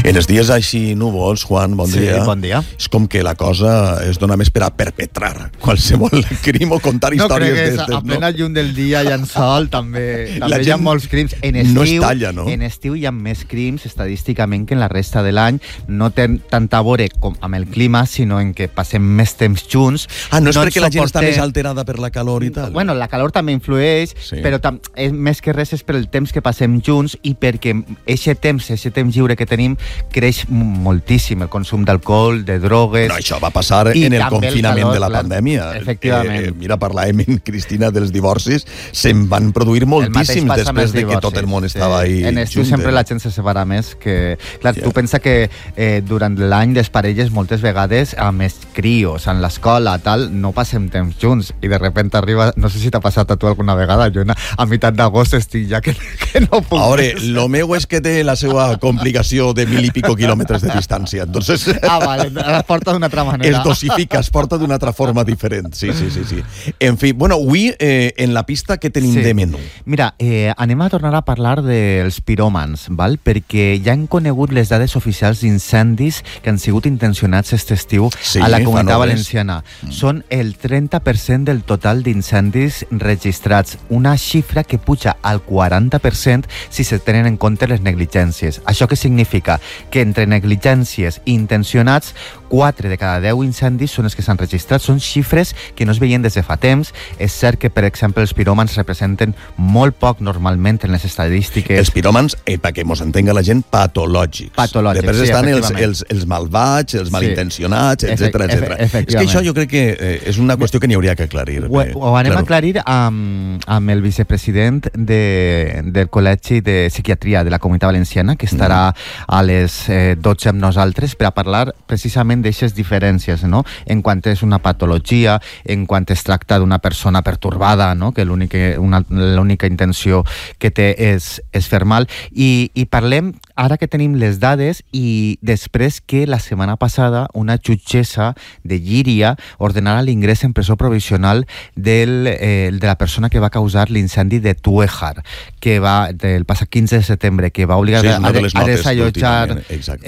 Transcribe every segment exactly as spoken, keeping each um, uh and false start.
En els dies així núvols, Juan, bon sí, dia. bon dia. És com que la cosa es dona més per a perpetrar qualsevol crim o contar no històries d'estes. No crec que a plena llum del dia i en sol també, també hi ha molts crims. En estiu, no es talla, no? En estiu hi ha més crims estadísticament que en la resta de l'any. No té tanta a veure com amb el clima, sinó en que passem més temps junts. Ah, no és no perquè la gent soportem... està més alterada per la calor i tal? Bueno, la calor també influeix, sí. però tam... és, més que res és per el temps que passem junts i perquè aquest temps, aquest temps lliure que tenim creix moltíssim el consum d'alcohol, de drogues... No, això va passar en el confinament el calor, de la clar, pandèmia. Efectivament. Eh, mira, parlàvem en Cristina dels divorcis, se'n van produir moltíssims després de que tot el món estava sí. ahí en estiu junt. Sempre la gent se separa més que... Clar, yeah. tu pensa que eh, durant l'any les parelles moltes vegades amb els crios, en l'escola, tal, no passem temps junts i de repente arriba... No sé si t'ha passat a tu alguna vegada, jo a meitat d'agost estic ja que, que no puc... A veure, lo meu és que té la seva complicació de mil i pico quilòmetres de distància, entonces... Ah, vale, es porta d'una altra manera. Es dosifica, es porta d'una altra forma diferent, sí, sí, sí. sí. En fi, bueno, avui eh, en la pista què tenim sí. de menú? Mira, eh, anem a tornar a parlar dels piròmans, val? Perquè ja han conegut les dades oficials d'incendis que han sigut intencionats aquest estiu sí, a la Comunitat Valenciana. Mm. Són el trenta per cent del total d'incendis registrats, una xifra que puja al quaranta per cent si se tenen en compte les negligències. Això què significa? Que entre negligències i intencionats, quatre de cada deu incendis són els que s'han registrat. Són xifres que no es veien des de fa temps. És cert que, per exemple, els piròmans representen molt poc normalment en les estadístiques. Els piròmans, eh, perquè mos entenga la gent, patològics. Patològics, Després sí, estan els, els, els malvats, els malintencionats, sí. etcètera, etcètera. És que això jo crec que eh, és una qüestió que n'hi hauria que aclarir. Ho, ho anem claro. a aclarir amb, amb el vicepresident de, del Col·legi de Psiquiatria de la Comunitat Valenciana, que estarà mm. a les eh, dotze amb nosaltres per a parlar precisament d'aixes diferències, no? En quant és una patologia, en quant es tracta d'una persona pertorbada, no? Que l'única intenció que té és, és fer mal. I, I parlem, ara que tenim les dades, i després que la setmana passada una jutgessa de Llíria ordenarà l'ingrés en presó provisional del, eh, de la persona que va causar l'incendi de Tuéjar, que va, del passat quinze de setembre, que va obligar sí, a, de a desallotjar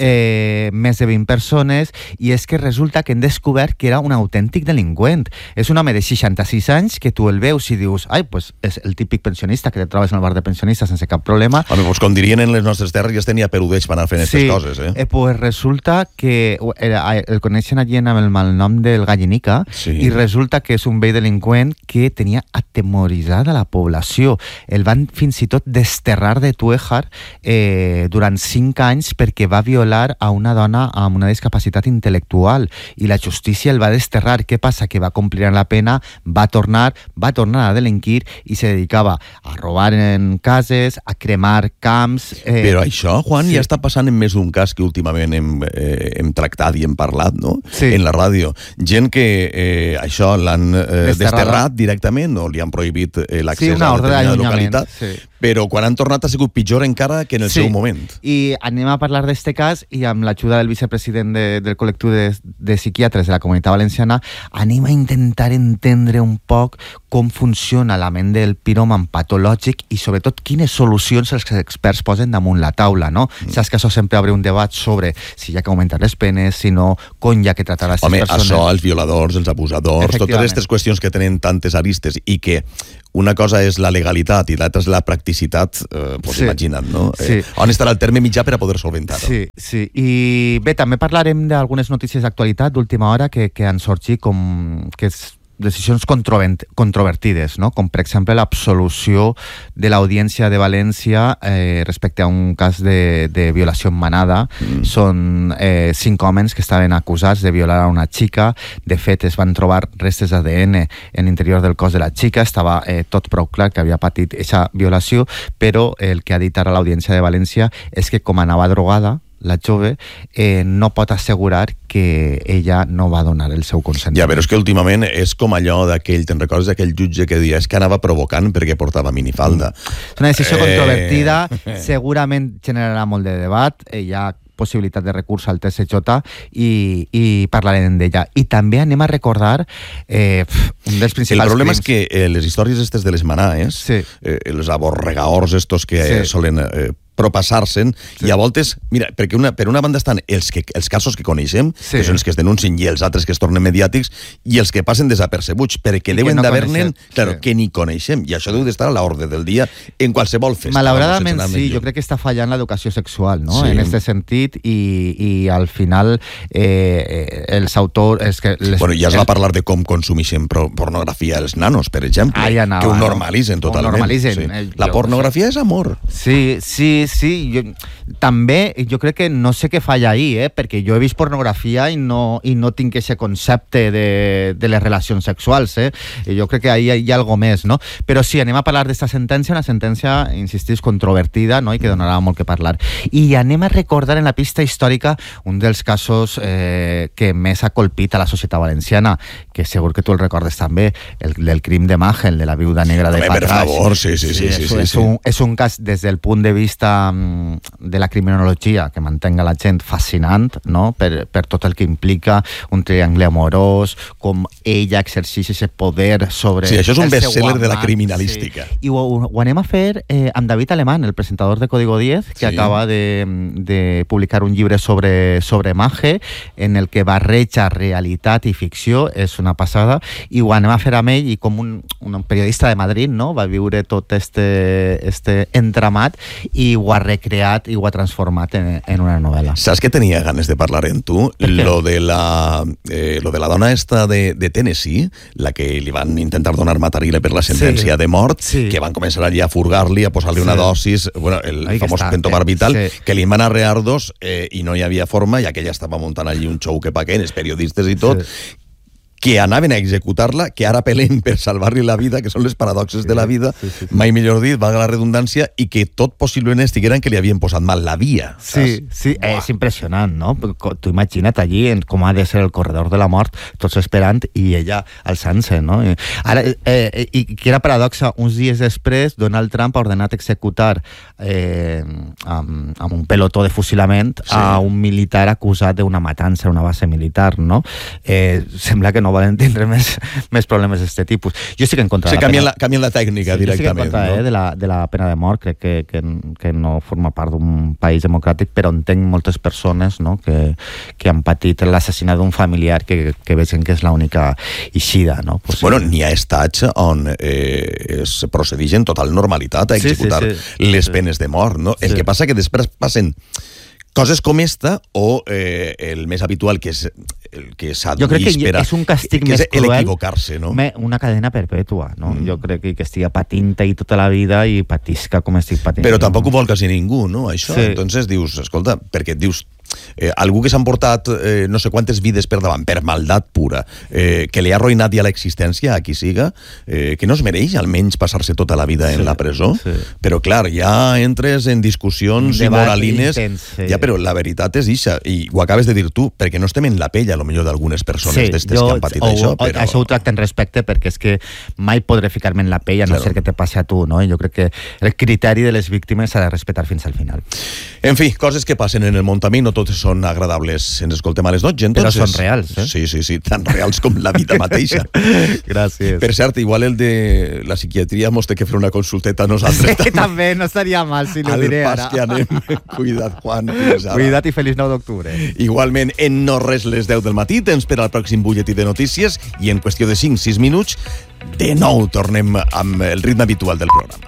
eh, més de vint persones, i és que resulta que hem descobert que era un autèntic delinqüent. És un home de seixanta-sis anys que tu el veus i dius, ai, pues és el típic pensionista que te trobes en el bar de pensionistes sense cap problema. Home, pues com dirien en les nostres terres, ja tenia perudeig per anar fent aquestes sí, coses, eh? eh? Pues resulta que era, el coneixen allí amb el malnom del Gallinica sí. i resulta que és un vell delinqüent que tenia atemoritzada la població. El van fins i tot desterrar de Tuéjar eh, durant cinc anys perquè va violar a una dona amb una discapacitat intel·lectual i la justícia el va desterrar. Què passa? Que va complir la pena, va tornar, va tornar a delinquir i se dedicava a robar en cases, a cremar camps... Eh... Però això, Juan, sí. ja està passant en més d'un cas que últimament hem, eh, hem tractat i hem parlat, no? Sí. En la ràdio. Gent que eh, això l'han eh, desterrat directament o li han prohibit eh, l'accés sí, a determinada localitat, sí. però quan han tornat ha sigut pitjor encara que en el sí. seu moment. I anem a parlar d'este cas i amb l'ajuda del vicepresident de, del col·lectiu de, de psiquiatres de la Comunitat Valenciana anem a intentar entendre un poc com funciona la ment del piròman patològic i sobretot quines solucions els experts posen damunt la taula, no? Mm. Saps que això sempre obre un debat sobre si hi ha que augmentar les penes, si no, com hi ha que tratar a les Home, persones. Home, això, els violadors, els abusadors, totes aquestes qüestions que tenen tantes aristes i que una cosa és la legalitat i l'altra és la practicitat, eh, pues sí. imagina't, no? Sí. Eh, on estarà el terme mitjà per a poder solventar-ho? Sí, sí. I bé, també parlarem d'algunes notícies d'actualitat d'última hora que, que han sorgit com que és decisions controvertides, no? Com per exemple l'absolució de l'Audiència de València eh, respecte a un cas de, de violació en manada. Mm. Són eh, cinc homes que estaven acusats de violar a una xica. De fet, es van trobar restes d'A D N en l'interior del cos de la xica. Estava eh, tot prou clar que havia patit aquesta violació, però el que ha dit ara l'Audiència de València és que com anava drogada, la jove eh, no pot assegurar que ella no va donar el seu consentiment. Ja, però és que últimament és com allò d'aquell, te'n recordes d'aquell jutge que deia és que anava provocant perquè portava minifalda. És una decisió eh... controvertida, segurament generarà molt de debat, eh, hi ha possibilitat de recurs al T S J i, i parlarem d'ella. I també anem a recordar eh, un dels principals El problema crims. és que eh, les històries estes de les manaes, sí. eh, els aborregaors estos que sí. solen eh, però passar-se'n, sí. I a voltes, mira, perquè una, per una banda estan els, que, els casos que coneixem, sí. Que són els que es denuncien i els altres que es tornen mediàtics, i els que passen desapercebuts, perquè I deuen no d'haver-ne, claro, sí. Que ni coneixem, i això deu d'estar a l'ordre del dia en qualsevol festa. Malauradament sí, jo crec que està fallant l'educació sexual, no? Sí. En aquest sentit, i, i al final eh, els autors... És que les, bueno, ja es va el... parlar de com consumeixen pornografia els nanos, per exemple, ah, ja anava, que ho normalitzen totalment. Ho normalitzen. Sí. La pornografia és amor. Sí, sí, sí, jo, també jo crec que no sé què falla ahí, eh? Perquè jo he vist pornografia i no, i no tinc aquest concepte de, de les relacions sexuals, eh? I jo crec que ahí hi ha algo més, no? Però sí, anem a parlar d'esta sentència, una sentència, insistís, controvertida, no? I que donarà molt que parlar. I anem a recordar en la pista històrica un dels casos eh, que més ha colpit a la societat valenciana, que segur que tu el recordes també, el del crim de Magel, de la viuda negra de Patraix. Per favor, sí, sí, sí. sí, sí, sí, és, sí. Un, és un cas des del punt de vista de la criminologia que mantenga la gent fascinant, no? per, per tot el que implica un triangle amorós, com ella exerceix aquest poder sobre... Sí, això és un best-seller de la criminalística. Sí. I ho, ho anem a fer eh, amb David Alemán, el presentador de Código diez, que sí. Acaba de, de publicar un llibre sobre, sobre Mage, en el que barreja realitat i ficció, és una passada, i ho anem a fer amb ell, i com un, un periodista de Madrid, no? Va viure tot este, este entramat, i ho ha recreat i ho ha transformat en, en una novel·la. Saps que tenia ganes de parlar amb tu? Lo de la, eh, lo de la dona esta de, de Tennessee, la que li van intentar donar matarile per la sentència sí. de mort, sí. Que van començar allà a furgar-li, a posar-li sí. una dosis, bueno, el Ahí famós pentobarbital, sí. Que li van arrear dos eh, i no hi havia forma, ja que ella estava muntant allí un show que paquen, els periodistes i tot, sí. Que anaven a executar-la, que ara pelen per salvar-li la vida, que són les paradoxes sí, de la vida, sí, sí, sí. Mai millor dit, valga la redundància, i que tot possiblement estigueren que li havien posat mal la via. Sí, saps? Sí, Buah. És impressionant, no? Tu imagina't allí en com ha de ser el corredor de la mort, tots esperant, i ella alçant-se, no? I, ara, eh, i que era paradoxa, uns dies després, Donald Trump ha ordenat executar eh, amb, amb un pelotó de fusilament sí. A un militar acusat d'una matança a una base militar, no? Eh, sembla que no volen tindre més, més problemes d'aquest tipus. Jo estic en contra sí, de la canvien pena. La, canvien la tècnica sí, directament. Jo estic en contra no? eh, de, la, de la pena de mort, crec que, que, que no forma part d'un país democràtic, però entenc moltes persones no, que, que han patit l'assassinat d'un familiar que, que vegen que és l'única eixida. No? Bueno, n'hi ha estats on eh, es procedeix en total normalitat a executar sí, sí, sí. les penes de mort. No? El sí. que passa que després passen coses com esta o eh, el més habitual que és el que s'ha jo crec que per a, és un càstig que més és l'equivocar-se, no? Una cadena perpètua, no? Mm. Jo crec que, que estigui patint i tota la vida i patisca com estic patint. Però tampoc ho vol quasi ningú, no? Això, sí. Entonces dius, escolta, perquè dius eh, algú que s'han portat eh, no sé quantes vides per davant, per maldat pura, eh, que li ha arruïnat ja l'existència a qui siga, eh, que no es mereix almenys passar-se tota la vida sí. en la presó, sí. Però clar, ja entres en discussions i moralines, intens, sí. Ja, però la veritat és ixa, i ho acabes de dir tu, perquè no estem en la pell, a lo millor d'algunes persones sí, d'estes que han patit o, això, però... Això ho tracten respecte perquè és que mai podré ficar-me en la pell a no claro. Ser que te passi a tu, no? Jo crec que el criteri de les víctimes s'ha de respectar fins al final. En fi, coses que passen en el món també, no totes són agradables. Ens escoltem a les dotze, entonces. Però són reals, eh? Sí, sí, sí, tan reals com la vida mateixa. Gràcies. Per cert, igual el de la psiquiatria mos té que fer una consulteta a nosaltres. Sí, també, no estaria mal si ho diré ara. Al pas que anem. Cuida't, Juan. Cuida't i feliç nou d'octubre. Igualment, en no res les deu del matí, tens per al pròxim butlletí de notícies i en qüestió de cinc sis minuts, de nou tornem amb el ritme habitual del programa.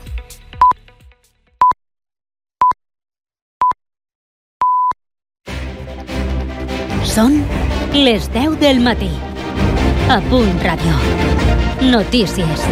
Són les deu del matí. A Punt Ràdio. Notícies.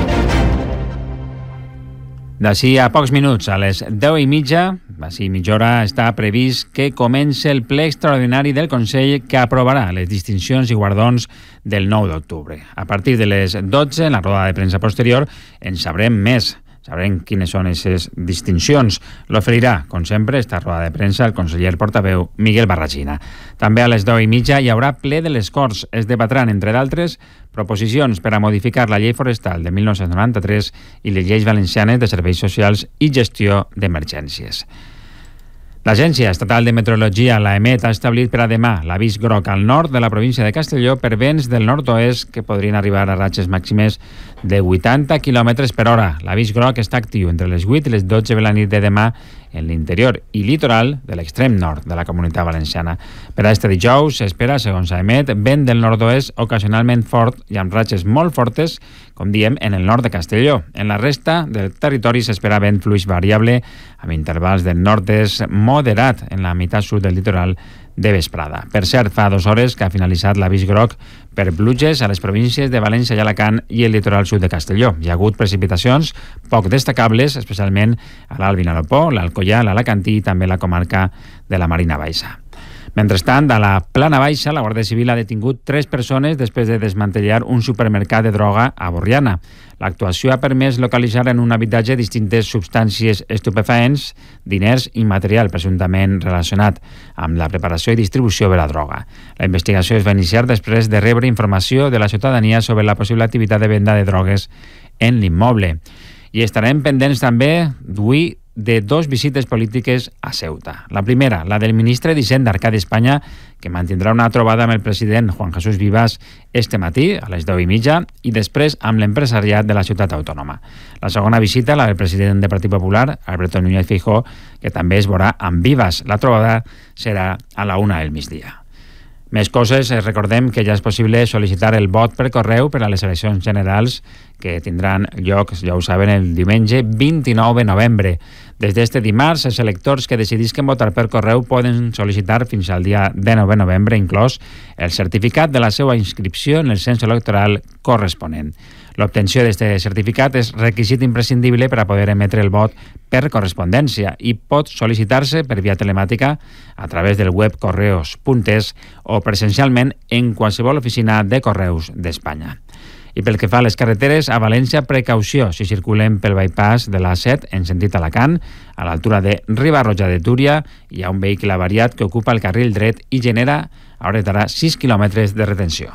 D'ací a pocs minuts, a les deu i mitja, així mitja hora, està previst que comenci el ple extraordinari del Consell que aprovarà les distincions i guardons del nou d'octubre. A partir de les dotze, en la roda de premsa posterior, en sabrem més. Sabrem quines són aquestes distincions. L'oferirà, com sempre, esta roda de premsa el conseller portaveu Miguel Barragina. També a les deu i mitja hi haurà ple de les Corts. Es debatran, entre d'altres, proposicions per a modificar la llei forestal de mil nou-cents noranta-tres i les lleis valencianes de serveis socials i gestió d'emergències. L'Agència Estatal de Meteorologia, l'AEMET, ha establit per a demà l'avís groc al nord de la província de Castelló per vents del nord-oest que podrien arribar a ratxes màximes de vuitanta quilòmetres per hora. L'avís groc està actiu entre les vuit i les dotze de la nit de demà en l'interior i litoral de l'extrem nord de la Comunitat Valenciana. Per a este dijous s'espera, segons Aemet, vent del nord-oest ocasionalment fort i amb ratxes molt fortes, com diem, en el nord de Castelló. En la resta del territori s'espera vent fluix variable amb intervals de nord-est moderat en la meitat sud del litoral de vesprada. Per cert, fa dues hores que ha finalitzat l'avís groc per pluges a les províncies de València i Alacant i el litoral sud de Castelló. Hi ha hagut precipitacions poc destacables, especialment a l'Alt Vinalopó, l'Alcoià, l'Alacantí i també la comarca de la Marina Baixa. Mentrestant, a la Plana Baixa, la Guàrdia Civil ha detingut tres persones després de desmantellar un supermercat de droga a Borriana. L'actuació ha permès localitzar en un habitatge distintes substàncies estupefaents, diners i material presumptament relacionat amb la preparació i distribució de la droga. La investigació es va iniciar després de rebre informació de la ciutadania sobre la possible activitat de venda de drogues en l'immoble. I estarem pendents també d'avui de dos visites polítiques a Ceuta. La primera, la del ministre d'Hisenda Arcadi Espanya, que mantindrà una trobada amb el president Juan Jesús Vivas este matí a les deu i mitja i després amb l'empresariat de la ciutat autònoma. La segona visita, la del president del Partit Popular, Alberto Núñez Feijóo, que també es veurà amb Vivas. La trobada serà a la una del migdia. Més coses, recordem que ja és possible sol·licitar el vot per correu per a les eleccions generals que tindran lloc, ja ho saben, el diumenge vint-i-nou de novembre. Des d'este dimarts, els electors que decidisquen votar per correu poden sol·licitar fins al dia dinou de novembre, inclòs el certificat de la seva inscripció en el cens electoral corresponent. L'obtenció d'aquest certificat és requisit imprescindible per a poder emetre el vot per correspondència i pot sol·licitar-se per via telemàtica a través del web correos punt es o presencialment en qualsevol oficina de correus d'Espanya. I pel que fa a les carreteres, a València, precaució si circulen pel bypass de l'A set en sentit Alacant, a l'altura de Riba-roja de Túria, hi ha un vehicle avariat que ocupa el carril dret i genera, a hores d'ara, sis quilòmetres de retenció.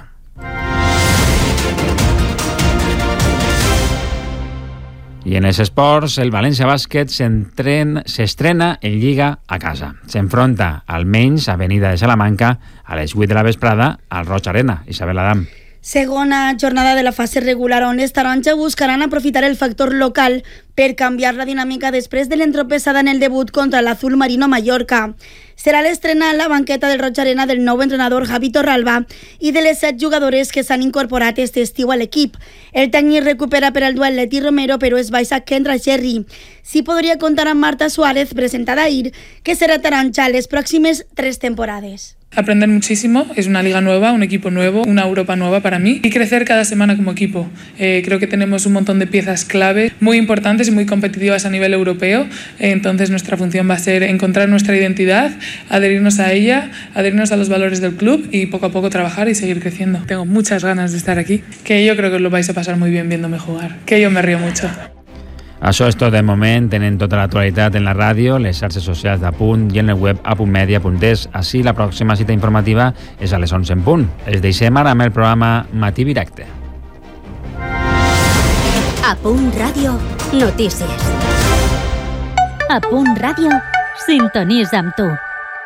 I en els esports, el València Bàsquet s'estrena en Lliga a casa. S'enfronta, almenys, a Avenida de Salamanca, a les vuit de la vesprada, al Roig Arena. Isabel Adam. Segona jornada de la fase regular on les taronja buscaran aprofitar el factor local per canviar la dinàmica després de l'entropessada en el debut contra l'Azul Marino Mallorca. Serà l'estrena a la banqueta del Roig Arena del nou entrenador Javi Torralba i de les set jugadores que s'han incorporat este estiu a l'equip. El tècnic recupera per al duel Leti Romero, però es baixa Kendra Sherry. Sí podria comptar amb Marta Suárez, presentada ahir, que serà taronja les pròximes tres temporades. Aprender muchísimo, es una liga nueva, un equipo nuevo, una Europa nueva para mí y crecer cada semana como equipo. Eh, creo que tenemos un montón de piezas clave muy importantes y muy competitivas a nivel europeo, eh, entonces nuestra función va a ser encontrar nuestra identidad, adherirnos a ella, adherirnos a los valores del club y poco a poco trabajar y seguir creciendo. Tengo muchas ganas de estar aquí, que yo creo que os lo vais a pasar muy bien viéndome jugar, que yo me río mucho. Això és tot de moment. Tenen tota l'actualitat en la ràdio, les xarxes socials d'Apunt i en el web apuntmedia punt es. Així, la pròxima cita informativa és a les onze en punt. Els deixem ara amb el programa Matí Directe. Apunt Ràdio, notícies. Apunt Ràdio, sintonitza amb tu.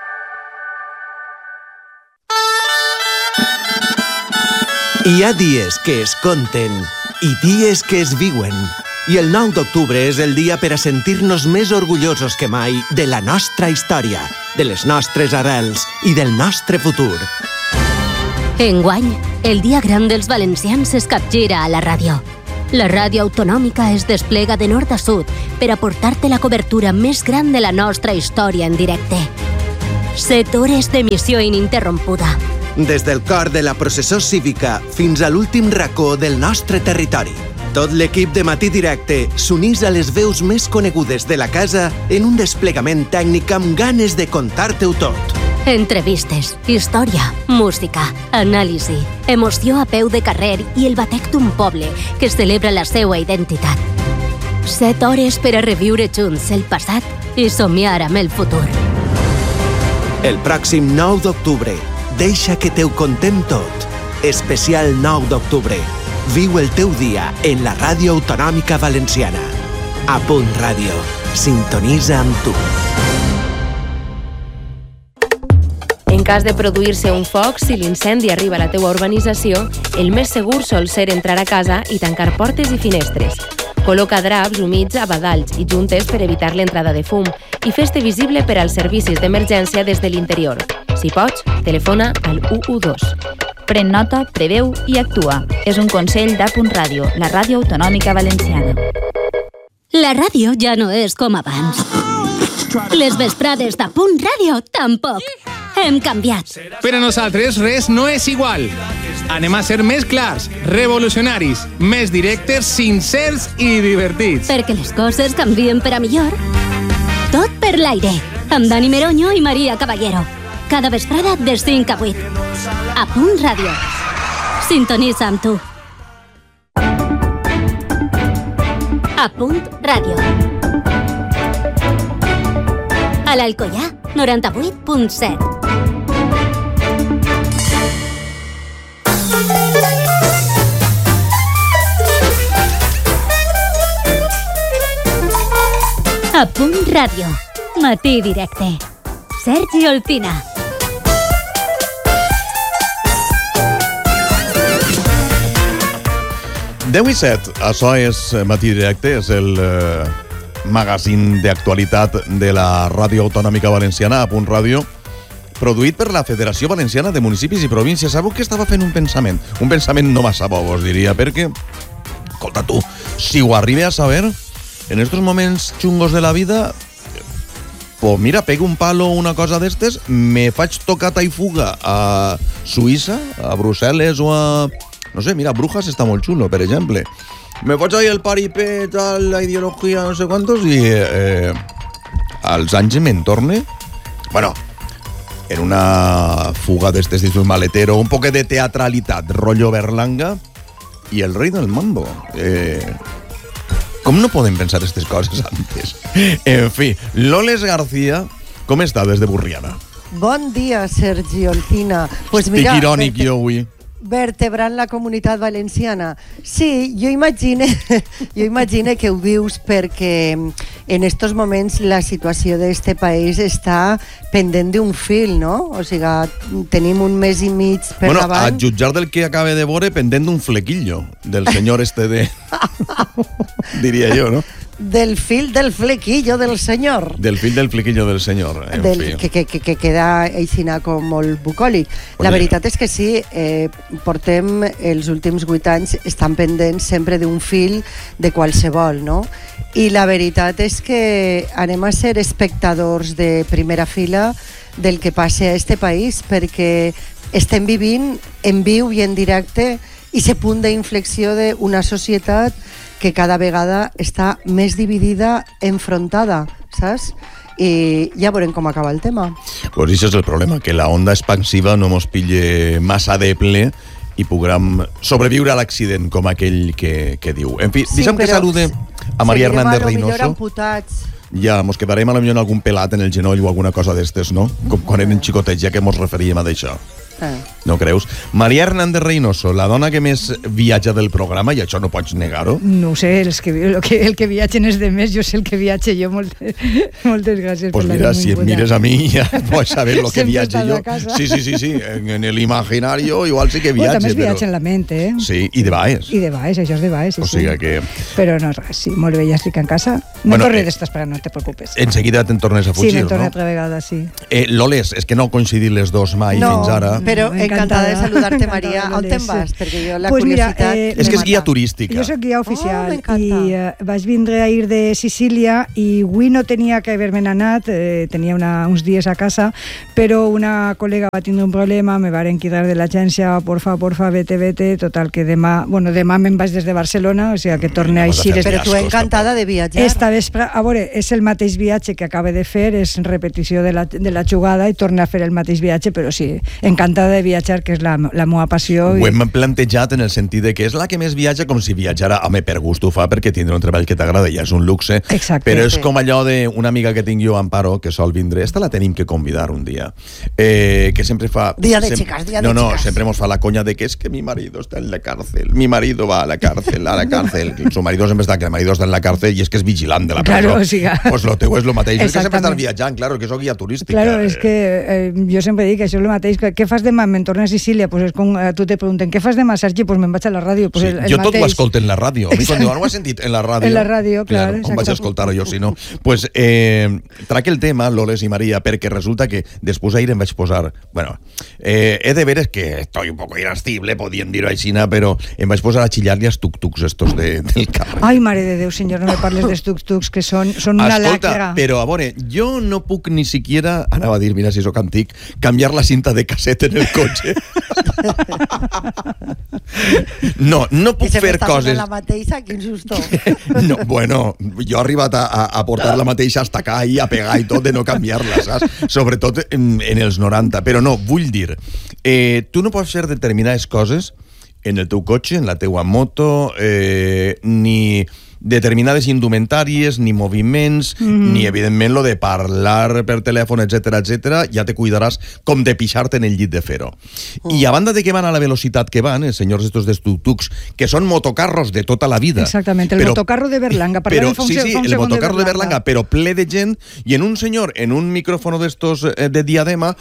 Hi ha dies que es conten i dies que es viuen. I el nou d'octubre és el dia per a sentir-nos més orgullosos que mai de la nostra història, de les nostres arrels i del nostre futur. Enguany, el dia gran dels valencians es capgira a la ràdio. La ràdio autonòmica es desplega de nord a sud per aportar-te la cobertura més gran de la nostra història en directe. Set hores d'emissió ininterrompuda. Des del cor de la processó cívica fins a l'últim racó del nostre territori. Tot l'equip de Matí Directe s'unís a les veus més conegudes de la casa en un desplegament tècnic amb ganes de contar-te-ho tot. Entrevistes, història, música, anàlisi, emoció a peu de carrer i el batec d'un poble que celebra la seva identitat. Set hores per a reviure junts el passat i somiar amb el futur. El pròxim nou d'octubre, deixa que te ho contem tot. Especial nou d'octubre. Viu el teu dia en la ràdio autonòmica valenciana. Apunt Ràdio. Sintonitza amb tu. En cas de produir-se un foc, si l'incendi arriba a la teua urbanització, el més segur sol ser entrar a casa i tancar portes i finestres. Col·loca draps humits a badalls i juntes per evitar l'entrada de fum i fes-te visible per als servicis d'emergència des de l'interior. Si pots, telefona al u u dos. Pren nota, preveu i actua. És un consell d'A Ràdio, la ràdio autonòmica valenciana. La ràdio ja no és com abans. Les vesprades d'A Ràdio tampoc. Hem canviat. Per a nosaltres res no és igual. Anem a ser més clars, revolucionaris, més directes, sincers i divertits. Perquè les coses canvien per a millor. Tot per l'aire, amb Dani Meroño i Maria Caballero. Cada vesprada de cinc a vuit. A Punt Ràdio. Sintonitza amb tu. A Punt Ràdio. A l'Alcoià, noranta-vuit punt set. A Punt Ràdio. Matí directe. Sergi Olpina. deu i set, això és Matí Directe, és el eh, magazín d'actualitat de la Ràdio Autonòmica Valenciana, A Punt Ràdio, produït per la Federació Valenciana de Municipis i Províncies. Sabeu que estava fent un pensament? Un pensament no massa bo, vos diria, perquè, escolta tu, si ho arribe a saber, en estos moments xungos de la vida, pues mira, pego un palo o una cosa d'estes, me faig tocata i fuga a Suïssa, a Brussel·les o a... No sé, mira, Brujas està molt xulo, per exemple. Me faig ahí el paripé, tal, la ideologia, no sé quantos, i eh, als anys me'n torne. Bueno, en una fuga d'estes dins un maletero, un poquet de teatralitat, rotllo Berlanga, i el rei del mambo. Eh, com no podem pensar aquestes coses antes? En fi, Loles García, com està des de Burriana? Bon dia, Sergi Olpina. Pues Estic mira, irònic jo avui. Vertebrant la comunitat valenciana. Sí, jo imagine, jo imagine que ho dius perquè en estos moments la situació d'este país està pendent d'un fil, no? O sigui, tenim un mes i mig per bueno, davant. Bueno, a jutjar del que acabe de veure, pendent d'un flequillo del senyor este de... diria jo, no? Del fil del flequillo del senyor. Del fil del flequillo del senyor, en del, fi. Que, que, que, que queda aixina com molt bucòlic. Oye. La veritat és que sí, eh, portem els últims vuit anys, estan pendents sempre d'un fil de qualsevol, no? I la veritat és que anem a ser espectadors de primera fila del que passa a este país, perquè estem vivint en viu i en directe i ese punt d'inflexió d'una societat que cada vegada està més dividida, enfrontada, saps? I ja veurem com acaba el tema. Pues això és el problema, que la onda expansiva no mos pille massa de ple i puguem sobreviure a l'accident, com aquell que, que diu. En fi, sí, deixa'm que salude a Maria Hernández Reynoso. Ja, mos quedarem a la millor en algun pelat en el genoll o alguna cosa d'estes, no? Com quan eren xicotets, ja que mos referíem a d'això. Eh. No creus? Maria Hernández Reynoso, la dona que més viatja del programa, i això no pots negar-ho? No ho sé, els que, el, que, el que viatgen és de més, jo sé el que viatge jo, moltes, moltes gràcies pues per mira, la si em mires a mi ja pots saber el que viatge jo. Sí, sí, sí, sí, en, en el imaginario igual sí que viatge. Bueno, també es viatge però... en la ment, eh? Sí, i de baix. I de baix, això és de baix, sí, o sigui sí. que... Però no res, sí, molt bé, ja estic en casa. No bueno, tornaré eh, d'estar esperant, no te preocupes. En seguida te'n tornes a fugir, sí, no? Sí, me'n torno altra vegada, sí. Eh, Loles, és que no coincidit les dos mai no, fins ara. Però encantada de saludar-te, Maria. On te'n vas? Perquè jo la pues curiositat... Mira, eh, és que és guia turística. Jo soc guia oficial oh, i eh, vaig vindre a ir de Sicília i avui no tenia que haver-me'n anat, eh, tenia una, uns dies a casa, però una col·lega va tindre un problema, me varen cridar de l'agència, porfa, porfa, vete, vete, total que demà, bueno, demà me'n vaig des de Barcelona, o sigui que torne a eixir... Però tu encantada de viatjar. Esta vespre, a veure, és el mateix viatge que acaba de fer, és repetició de la, de la jugada i torna a fer el mateix viatge, però sí, encantada de viatjar, que és la, la meva passió. Ho hem plantejat en el sentit de que és la que més viatja, com si viatjara, home, per gust ho fa, perquè tindrà un treball que t'agrada, ja és un luxe. Exacte. Però és com allò d'una amiga que tinc jo, Amparo, que sol vindre, esta la tenim que convidar un dia, eh, que sempre fa... Dia de sem... chicas, dia de no, no, chicas. Sempre nos fa la coña de que es que mi marido está en la cárcel, mi marido va a la cárcel, a la cárcel, su marido sempre està, que el marido està en la cárcel i és que és vigilant de la presó. Claro, o sigui... Pues lo teu és lo mateix, és que sempre estàs viatjant, claro, que soc guia turística. Claro, és que eh, jo sempre dic que això és el mateix, que què fas demà? Me'n torno a Sicília, pues és com tu te pregunten què fas demà, Sergi? Pues me'n vaig a la ràdio. Pues sí, el, el jo tot mateix. ho escolto en la ràdio. A mi quan diuen, no ho has sentit en la ràdio. En la ràdio, clar. clar com vaig a escoltar-ho jo, si no? Pues eh, trac el tema, Loles i Maria, perquè resulta que després ahir em vaig posar... Bueno, eh, he de veres que estoy un poco irascible, podien dir-ho així, però em vaig posar a xillar-li els tuc-tucs estos de, del carrer. Ai, mare de Déu, senyor, no me parles dels tuc-tucs, que són, són una Escolta, lacra. però a veure, jo no puc ni siquiera, anava a dir, mira si sóc antic, canviar la cinta de casset en el cotxe. No, no puc fer coses... la mateixa, quin susto. No, bueno, jo he arribat a, a, a portar la mateixa hasta acá i a pegar i tot de no canviar-la, saps? Sobretot en, en els noranta. Però no, vull dir, eh, tu no pots fer determinades coses en el teu cotxe, en la teua moto, eh, ni determinades indumentàries, ni moviments, mm. ni, evidentment, lo de parlar per telèfon, etcètera, etcètera, ja te cuidaràs com de pixar-te en el llit de fer-ho. Mm. I a banda de que van a la velocitat que van, els senyors estos de tuk-tuks, que són motocarros de tota la vida. Exactament, el però, motocarro de Berlanga. Però, sí, sí, el motocarro de Berlanga, però ple de gent, i en un senyor, en un micrófono d'estos eh, de diadema,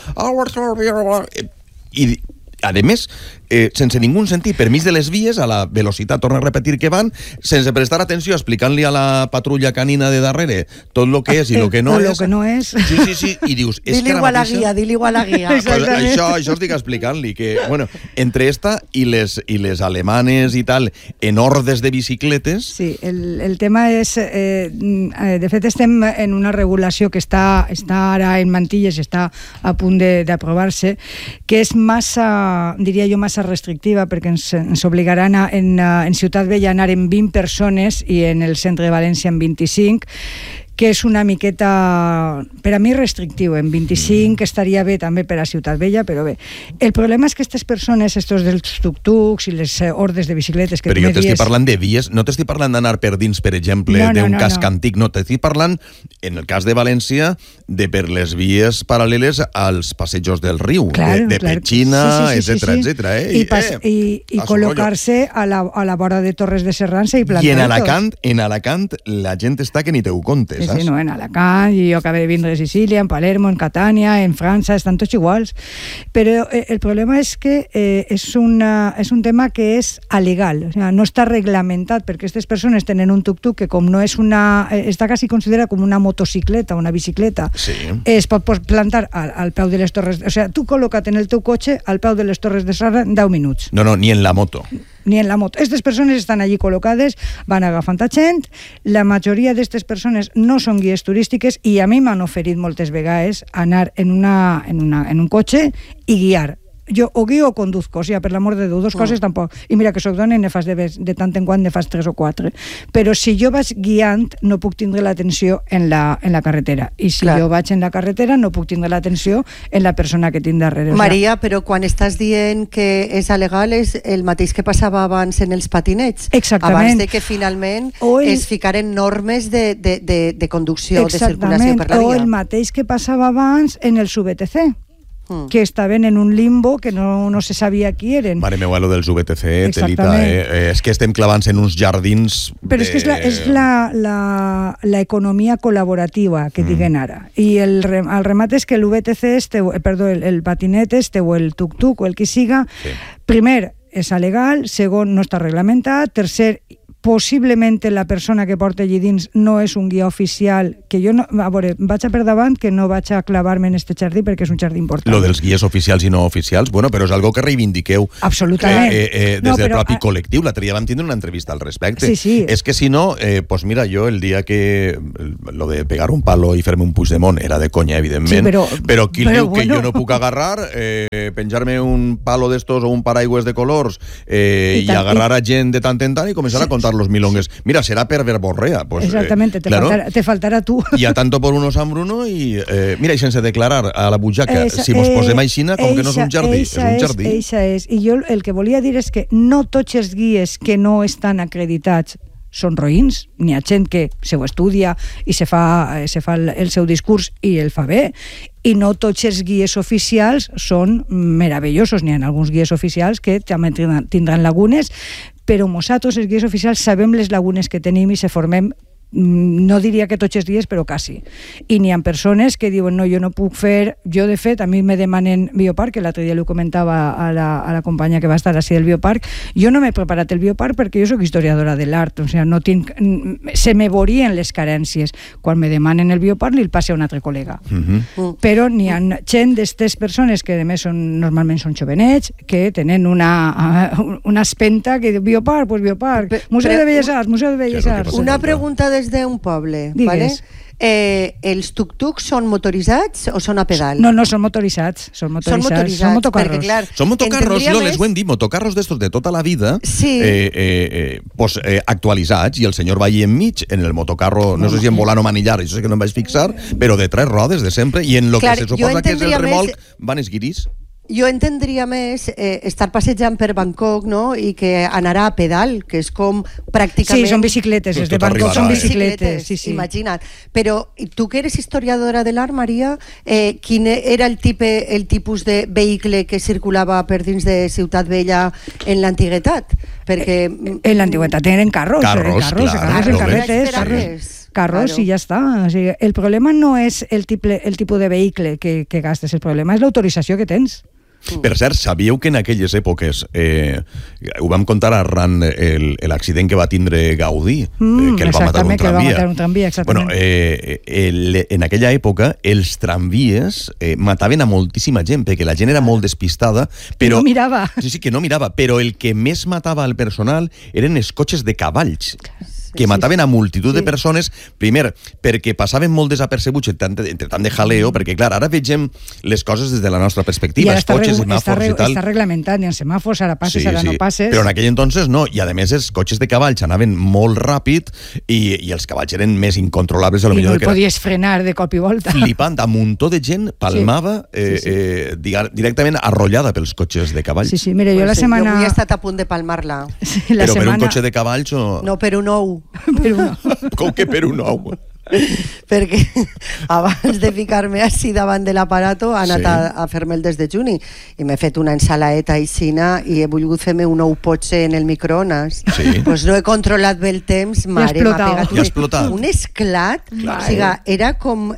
i, a més, eh, sense ningú sentit, permís de les vies, a la velocitat, torna a repetir que van, sense prestar atenció, explicant-li a la patrulla canina de darrere tot el que és i el que no o és. Lo que no és. Sí, sí, sí, i dius... Dili igual a guia, dili igual a guia. Pues això, això estic explicant-li, que, bueno, entre esta i les, i les alemanes i tal, en hordes de bicicletes... Sí, el, el tema és... Eh, de fet, estem en una regulació que està, està ara en mantilles i està a punt d'aprovar-se, que és massa, diria jo, massa restrictiva, perquè ens, ens obligaran a, en, en Ciutat Vella a anar en vint persones i en el centre de València en vint-i-cinc, que és una miqueta, per a mi, restrictiu. En vint-i-cinc estaria bé també per a Ciutat Vella, però bé. El problema és que aquestes persones, estos dels tuk-tuks i les hordes de bicicletes... Que però jo t'estic parlant de vies, no t'estic parlant d'anar per dins, per exemple, no, no, d'un no, casc no. antic, no, t'estic parlant, en el cas de València, de per les vies paral·leles als passejos del riu, claro, de, de claro. Petxina, sí, sí, sí, etcètera, sí, sí. etcètera. Eh? I, pas, eh, i, i col·locar-se a la, a la vora de Torres de Serrança i plantar. I en Alacant, en Alacant, la gent està que ni teu comptes. Sí, no, en Alacant, jo acabé de vindre de Sicília, en Palermo, en Catània, en França, estan tots iguals. Però eh, el problema és que eh, és, una, és un tema que és alegal, o sigui, no està reglamentat, perquè aquestes persones tenen un tuk-tuk que com no és una... Eh, està quasi considerat com una motocicleta, una bicicleta, sí. es pot plantar al, al peu de les torres... O sigui, tu col·loca't en el teu cotxe al peu de les torres de Serra en deu minuts. No, no, ni en la moto. Ni en la moto. Aquestes persones estan allí col·locades, van agafant a gent, la majoria d'aquestes persones no són guies turístiques i a mi m'han oferit moltes vegades anar en, una, en, una, en un cotxe i guiar. Jo o guio o conduzco, o sigui, per l'amor de Déu, dos coses tampoc. I mira que soc dona i ne fas de, de tant en quant ne fas tres o quatre. Però si jo vaig guiant, no puc tindre l'atenció en la, en la carretera. I si Clar. jo vaig en la carretera, no puc tindre l'atenció en la persona que tinc darrere. Maria, però quan estàs dient que és alegal, és el mateix que passava abans en els patinets. Exactament. Abans de que finalment el... es ficaren normes de, de, de, de conducció, de circulació per la via. O el mateix que passava abans en els V T C. que estaven en un limbo que no, no se sabia qui eren. Mare meva, lo dels V T C, telita, eh? eh? És que estem clavant-se en uns jardins... Però de... és que és la, és la, la, la economia col·laborativa que mm. diguen ara. I el, el remat és que el V T C este, perdó, el, el patinet este o el tuk-tuk o el que siga, sí. primer, és alegal, segon, no està reglamentat, tercer, possiblement la persona que porta allí dins no és un guia oficial, que jo no, a veure, vaig a per davant que no vaig a clavar-me en este jardí perquè és un jardí important. Lo dels guies oficials i no oficials, bueno, però és algo que reivindiqueu absolutament. Eh, eh, des no, del propi a... col·lectiu. L'altre dia vam tindre una entrevista al respecte. Sí, sí. És que si no, eh, pues mira, jo el dia que lo de pegar un palo i fer-me un Puigdemont era de conya, evidentment, sí, però, però qui però, diu bueno. que jo no puc agarrar, eh, penjar-me un palo d'estos o un paraigües de colors eh, i, i agarrar a gent de tant en tant i començar sí. a contar los milongues. Mira, será per verborrea. Pues, exactamente, eh, te, claro. faltará, te faltará tú. Y a tanto por uno San Bruno y eh, mira, y sense declarar a la butxaca, esa, si mos posem aixina, com eixa, que no és un jardí, és un jardí. Eixa és, i jo el que volia dir és que no tots els guies que no estan acreditats són roïns, n'hi ha gent que se ho estudia i se fa, se fa el, el seu discurs i el fa bé, i no tots els guies oficials són meravellosos, n'hi ha alguns guies oficials que també tindran lagunes, però nosaltres, els guies oficials, sabem les lagunes que tenim i se formem no diria que tots els dies, però quasi. I n'hi ha persones que diuen, no, jo no puc fer, jo de fet, a mi me demanen bioparc, que l'altre dia li comentava a la, a la companya que va estar així del bioparc, jo no m'he preparat el bioparc perquè jo soc historiadora de l'art, o sigui, no tinc, se me veurien les carències. Quan me demanen el bioparc, li el passe a un altre col·lega. Uh-huh. Però n'hi ha gent d'estes persones que, a més, són, normalment són jovenets, que tenen una, una espenta que diu, bioparc, pues bioparc, Museu de Belles Arts, Museu de Belles Arts. Una pregunta de des d'un poble, vale? Eh, els tuk-tuks són motoritzats o són a pedal? No, no, són motoritzats. Són motoritzats, són, motoritzats, són motocarros. Perquè, clar, són motocarros, no, les ho hem dit, motocarros d'estos de tota la vida, sí. eh, eh, pues, eh, actualitzats, i el senyor va allí enmig, en el motocarro, no, no sé si en volant o manillar, això sé que no em vaig fixar, però de tres rodes de sempre, i en lo clar, que se suposa que és el remolc més... van els guiris. Jo entendria més eh, estar passejant per Bangkok, no?, i que anarà a pedal, que és com pràcticament... Sí, són bicicletes, els de Bangkok són bicicletes, sí, sí. Imagina't. Però tu que eres historiadora de l'art, Maria, eh, quin era el, tipe, el tipus de vehicle que circulava per dins de Ciutat Vella en l'antiguitat? Perquè... En l'antiguitat eren carros, carros, eren carros, clar, carros, carros, carretes, carros. Carros claro. I ja està. O sigui, el problema no és el, tiple, el tipus de vehicle que, que gastes, el problema és l'autorització que tens. Per cert, sabíeu que en aquelles èpoques, eh, ho vam contar arran l'accident que va tindre Gaudí, mm, que el va matar un tramvia. Que el va matar un tramvia, exactament. Bueno, eh, el, en aquella època, els tramvies eh, mataven a moltíssima gent, perquè la gent era molt despistada, però... No mirava. Sí, sí, que no mirava, però el que més matava al personal eren els cotxes de cavalls. Que mataven a multitud sí. de persones, primer, perquè passaven molt desapercebuts entre tant, entre tant de jaleo, perquè, clar, ara vegem les coses des de la nostra perspectiva, els cotxes, semàfors i tal. Està reglamentat, ni en semàfors, ara passes, sí, ara sí. no passes. Però en aquell entonces no, i a més els cotxes de cavalls anaven molt ràpid i, i els cavalls eren més incontrolables. A lo I no el que podies frenar de cop i volta. Flipant, a un muntó de gent palmava sí. Eh, sí, sí. Eh, directament arrollada pels cotxes de cavalls. Sí, sí, mira, jo pues la sí, setmana... Jo avui he estat a punt de palmar-la. Sí, la Però setmana... per un cotxe de cavalls o... No, per un ou. Per un ou. Com que per un ou? Perquè abans de ficar-me així davant de l'aparato he anat sí. a, a fer-me el desdejuni i m'he fet una ensalaeta aixina i he volgut fer-me un ou potxe en el microones. Sí. Pues no he controlat bé el temps, mare, m'ha pegat un, un esclat. O sigui, era com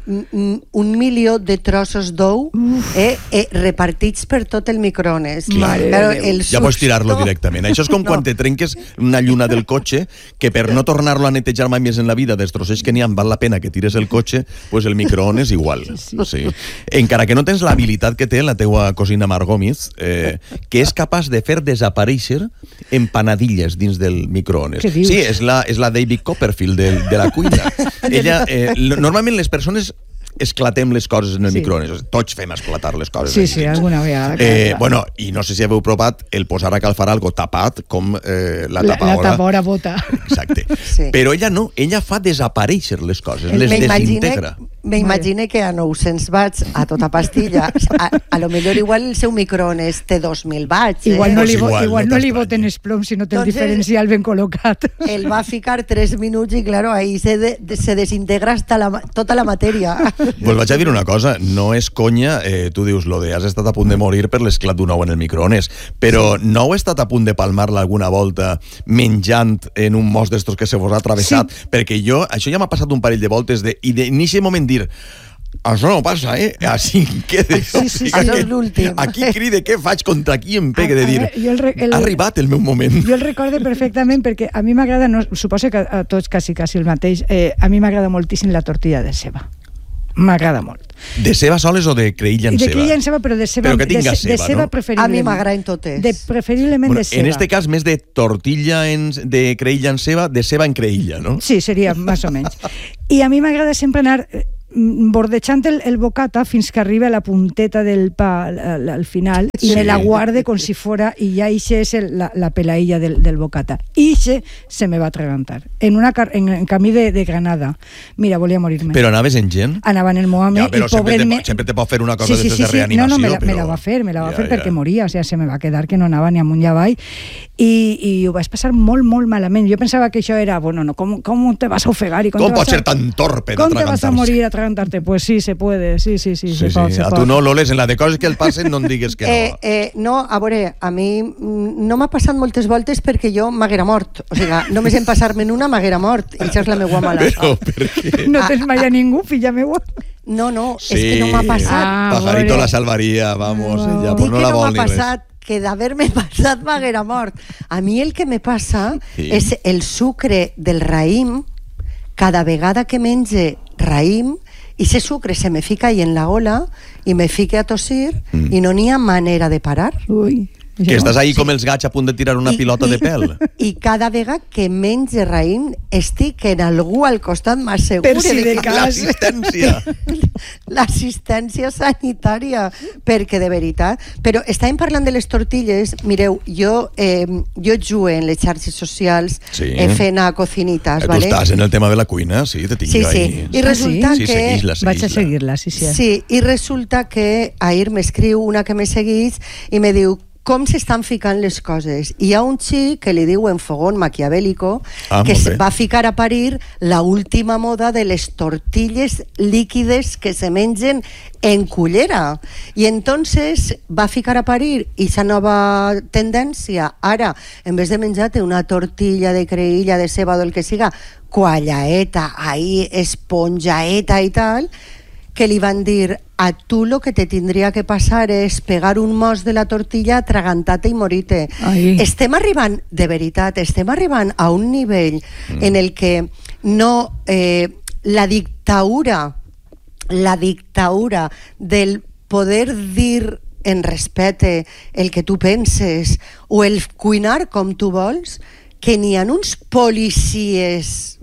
un milió de trossos d'ou eh, eh, repartits per tot el microones. Claro, ja pots tirar-lo directament. Això és com no. quan te trenques una lluna del cotxe, que per no tornar-lo a netejar mai més en la vida, dels trossets que n'hi ha, val la pena que tires el cotxe, pues el microones igual. Sí, sí. Sí. Encara que no tens l'habilitat que té la teua cosina Mar Gómez, eh, que és capaç de fer desaparèixer empanadilles dins del microones. Sí, és la, és la David Copperfield de, de la cuina. Ella, eh, normalment les persones esclatem les coses en el sí. microones. Tots fem esclatar les coses. Sí, sí, alguna vegada. Eh, bueno, i no sé si haveu provat el posar a calfar algo tapat, com eh, la tapadora. La, la tapadora bota. Exacte. Sí. Però ella no, ella fa desaparèixer les coses, les desintegra. M'imagine que a nou-cents watts a tota pastilla, a, a lo millor igual el seu microones té dos mil watts. Eh? Igual no li, igual, igual no li boten els ploms si no té el diferencial ben col·locat. El va ficar tres minuts i, claro, ahí se, de, se desintegra hasta la, tota la matèria. Pues vaig a dir una cosa, no és conya, eh, tu dius, lo de has estat a punt de morir per l'esclat d'un ou en el microones, però no heu estat a punt de palmar-la alguna volta menjant en un mos d'estos que se vos ha travessat? Sí. Perquè jo, això ja m'ha passat un parell de voltes de, i en aquest moment dir, això no passa, eh? Així queda. Sí, sí, sí, això és l'últim. Aquí cride, què faig contra qui em pegue de dir, ha arribat el meu moment. Jo el recorde perfectament perquè a mi m'agrada, no, suposo que a tots quasi, quasi el mateix, eh, a mi m'agrada moltíssim la tortilla de ceba. M'agrada molt. De ceba soles o de creïlla en ceba? De creïlla en ceba, però de ceba, però que tinga de, ceba, de ceba no? preferiblement. A mi m'agraden totes. De, preferiblement bueno, de ceba. En este cas, més de tortilla en, de creïlla en ceba, de ceba en creïlla, no? Sí, seria més o menys. I a mi m'agrada sempre anar bordejant el, el bocata fins que arriba a la punteta del pa al, al final i sí. me la guarde com si fora i ja ixe és el, la, la pelaïlla del, del bocata. Ixe se me va atragantar en, una, en, en camí de, de Granada. Mira, volia morir-me. Però anaves en gent? Anava en el Mohamed. Ja, però i sempre, te, me... sempre te pot fer una cosa sí, sí, sí, sí, de sí. reanimació. No, no, me la, però... me la va fer, me la va ja, fer ja. perquè moria, o sigui, se me va quedar que no anava ni amunt ni avall i, i ho vaig passar molt, molt malament. Jo pensava que això era, bueno, no, com, com te vas a ofegar? I com, com te pot a... ser tan torpe com te vas a morir a atragantarte. Pues sí, se puede, sí, sí, sí. Sí, se sí. pot, se A pot. tu no, Loles, en la de coses que el passen no em digues que no. Eh, eh, no, a veure, a mi mm, no m'ha passat moltes voltes perquè jo m'haguera mort. O sigui, només en passar-me en una m'haguera mort. I això és la meva mala. Però per què? No te desmaya ningú, filla meua. No, no, Sí. és que no m'ha passat. Ah, Pajarito vale. la salvaria, vamos, No. ella, Dic pues no que la no vol m'ha ni res. passat, que d'haver-me passat m'haguera mort. A mi el que me passa Sí. és el sucre del raïm. Cada vegada que menge raïm, i ese sucre se me fica ahí en la gola i me fique a tossir Mm. i no n'hi ha manera de parar. Ui. Que estàs ahí com els gats a punt de tirar una I- pilota de pèl. I cada vegada que menge raïm estic en algú al costat m'assegure Per si de que- cas. L'assistència. l'assistència sanitària, perquè de veritat... Però estàvem parlant de les tortilles. Mireu, jo, eh, jo jugue en les xarxes socials Sí. eh, fent a cocinitas, Tu ¿vale? estàs en el tema de la cuina, sí, te tinc Sí, jo sí. ahí. I resulta Sí, que... seguix-la, Vaig a seguix-la. seguir-la, sí, sí. Sí, i resulta que ahir m'escriu una que me seguís i me diu com s'estan ficant les coses. Hi ha un xic que li diuen fogón maquiavélico Ah, que molt es bé. va ficar a parir la última moda de les tortilles líquides que se mengen en cullera. I entonces va ficar a parir aquesta nova tendència. Ara, en vez de menjar-te una tortilla de creïlla, de ceba o del que siga, quallaeta, ahí esponjaeta i tal, que li van dir a tu lo que te tindria que passar és pegar un mos de la tortilla, atragantar-te i morir-te. Ai. Estem arribant, de veritat, estem arribant a un nivell Mm. en el que no... Eh, la dictadura, la dictadura del poder dir en respecte el que tu penses o el cuinar com tu vols, que n'hi ha uns policies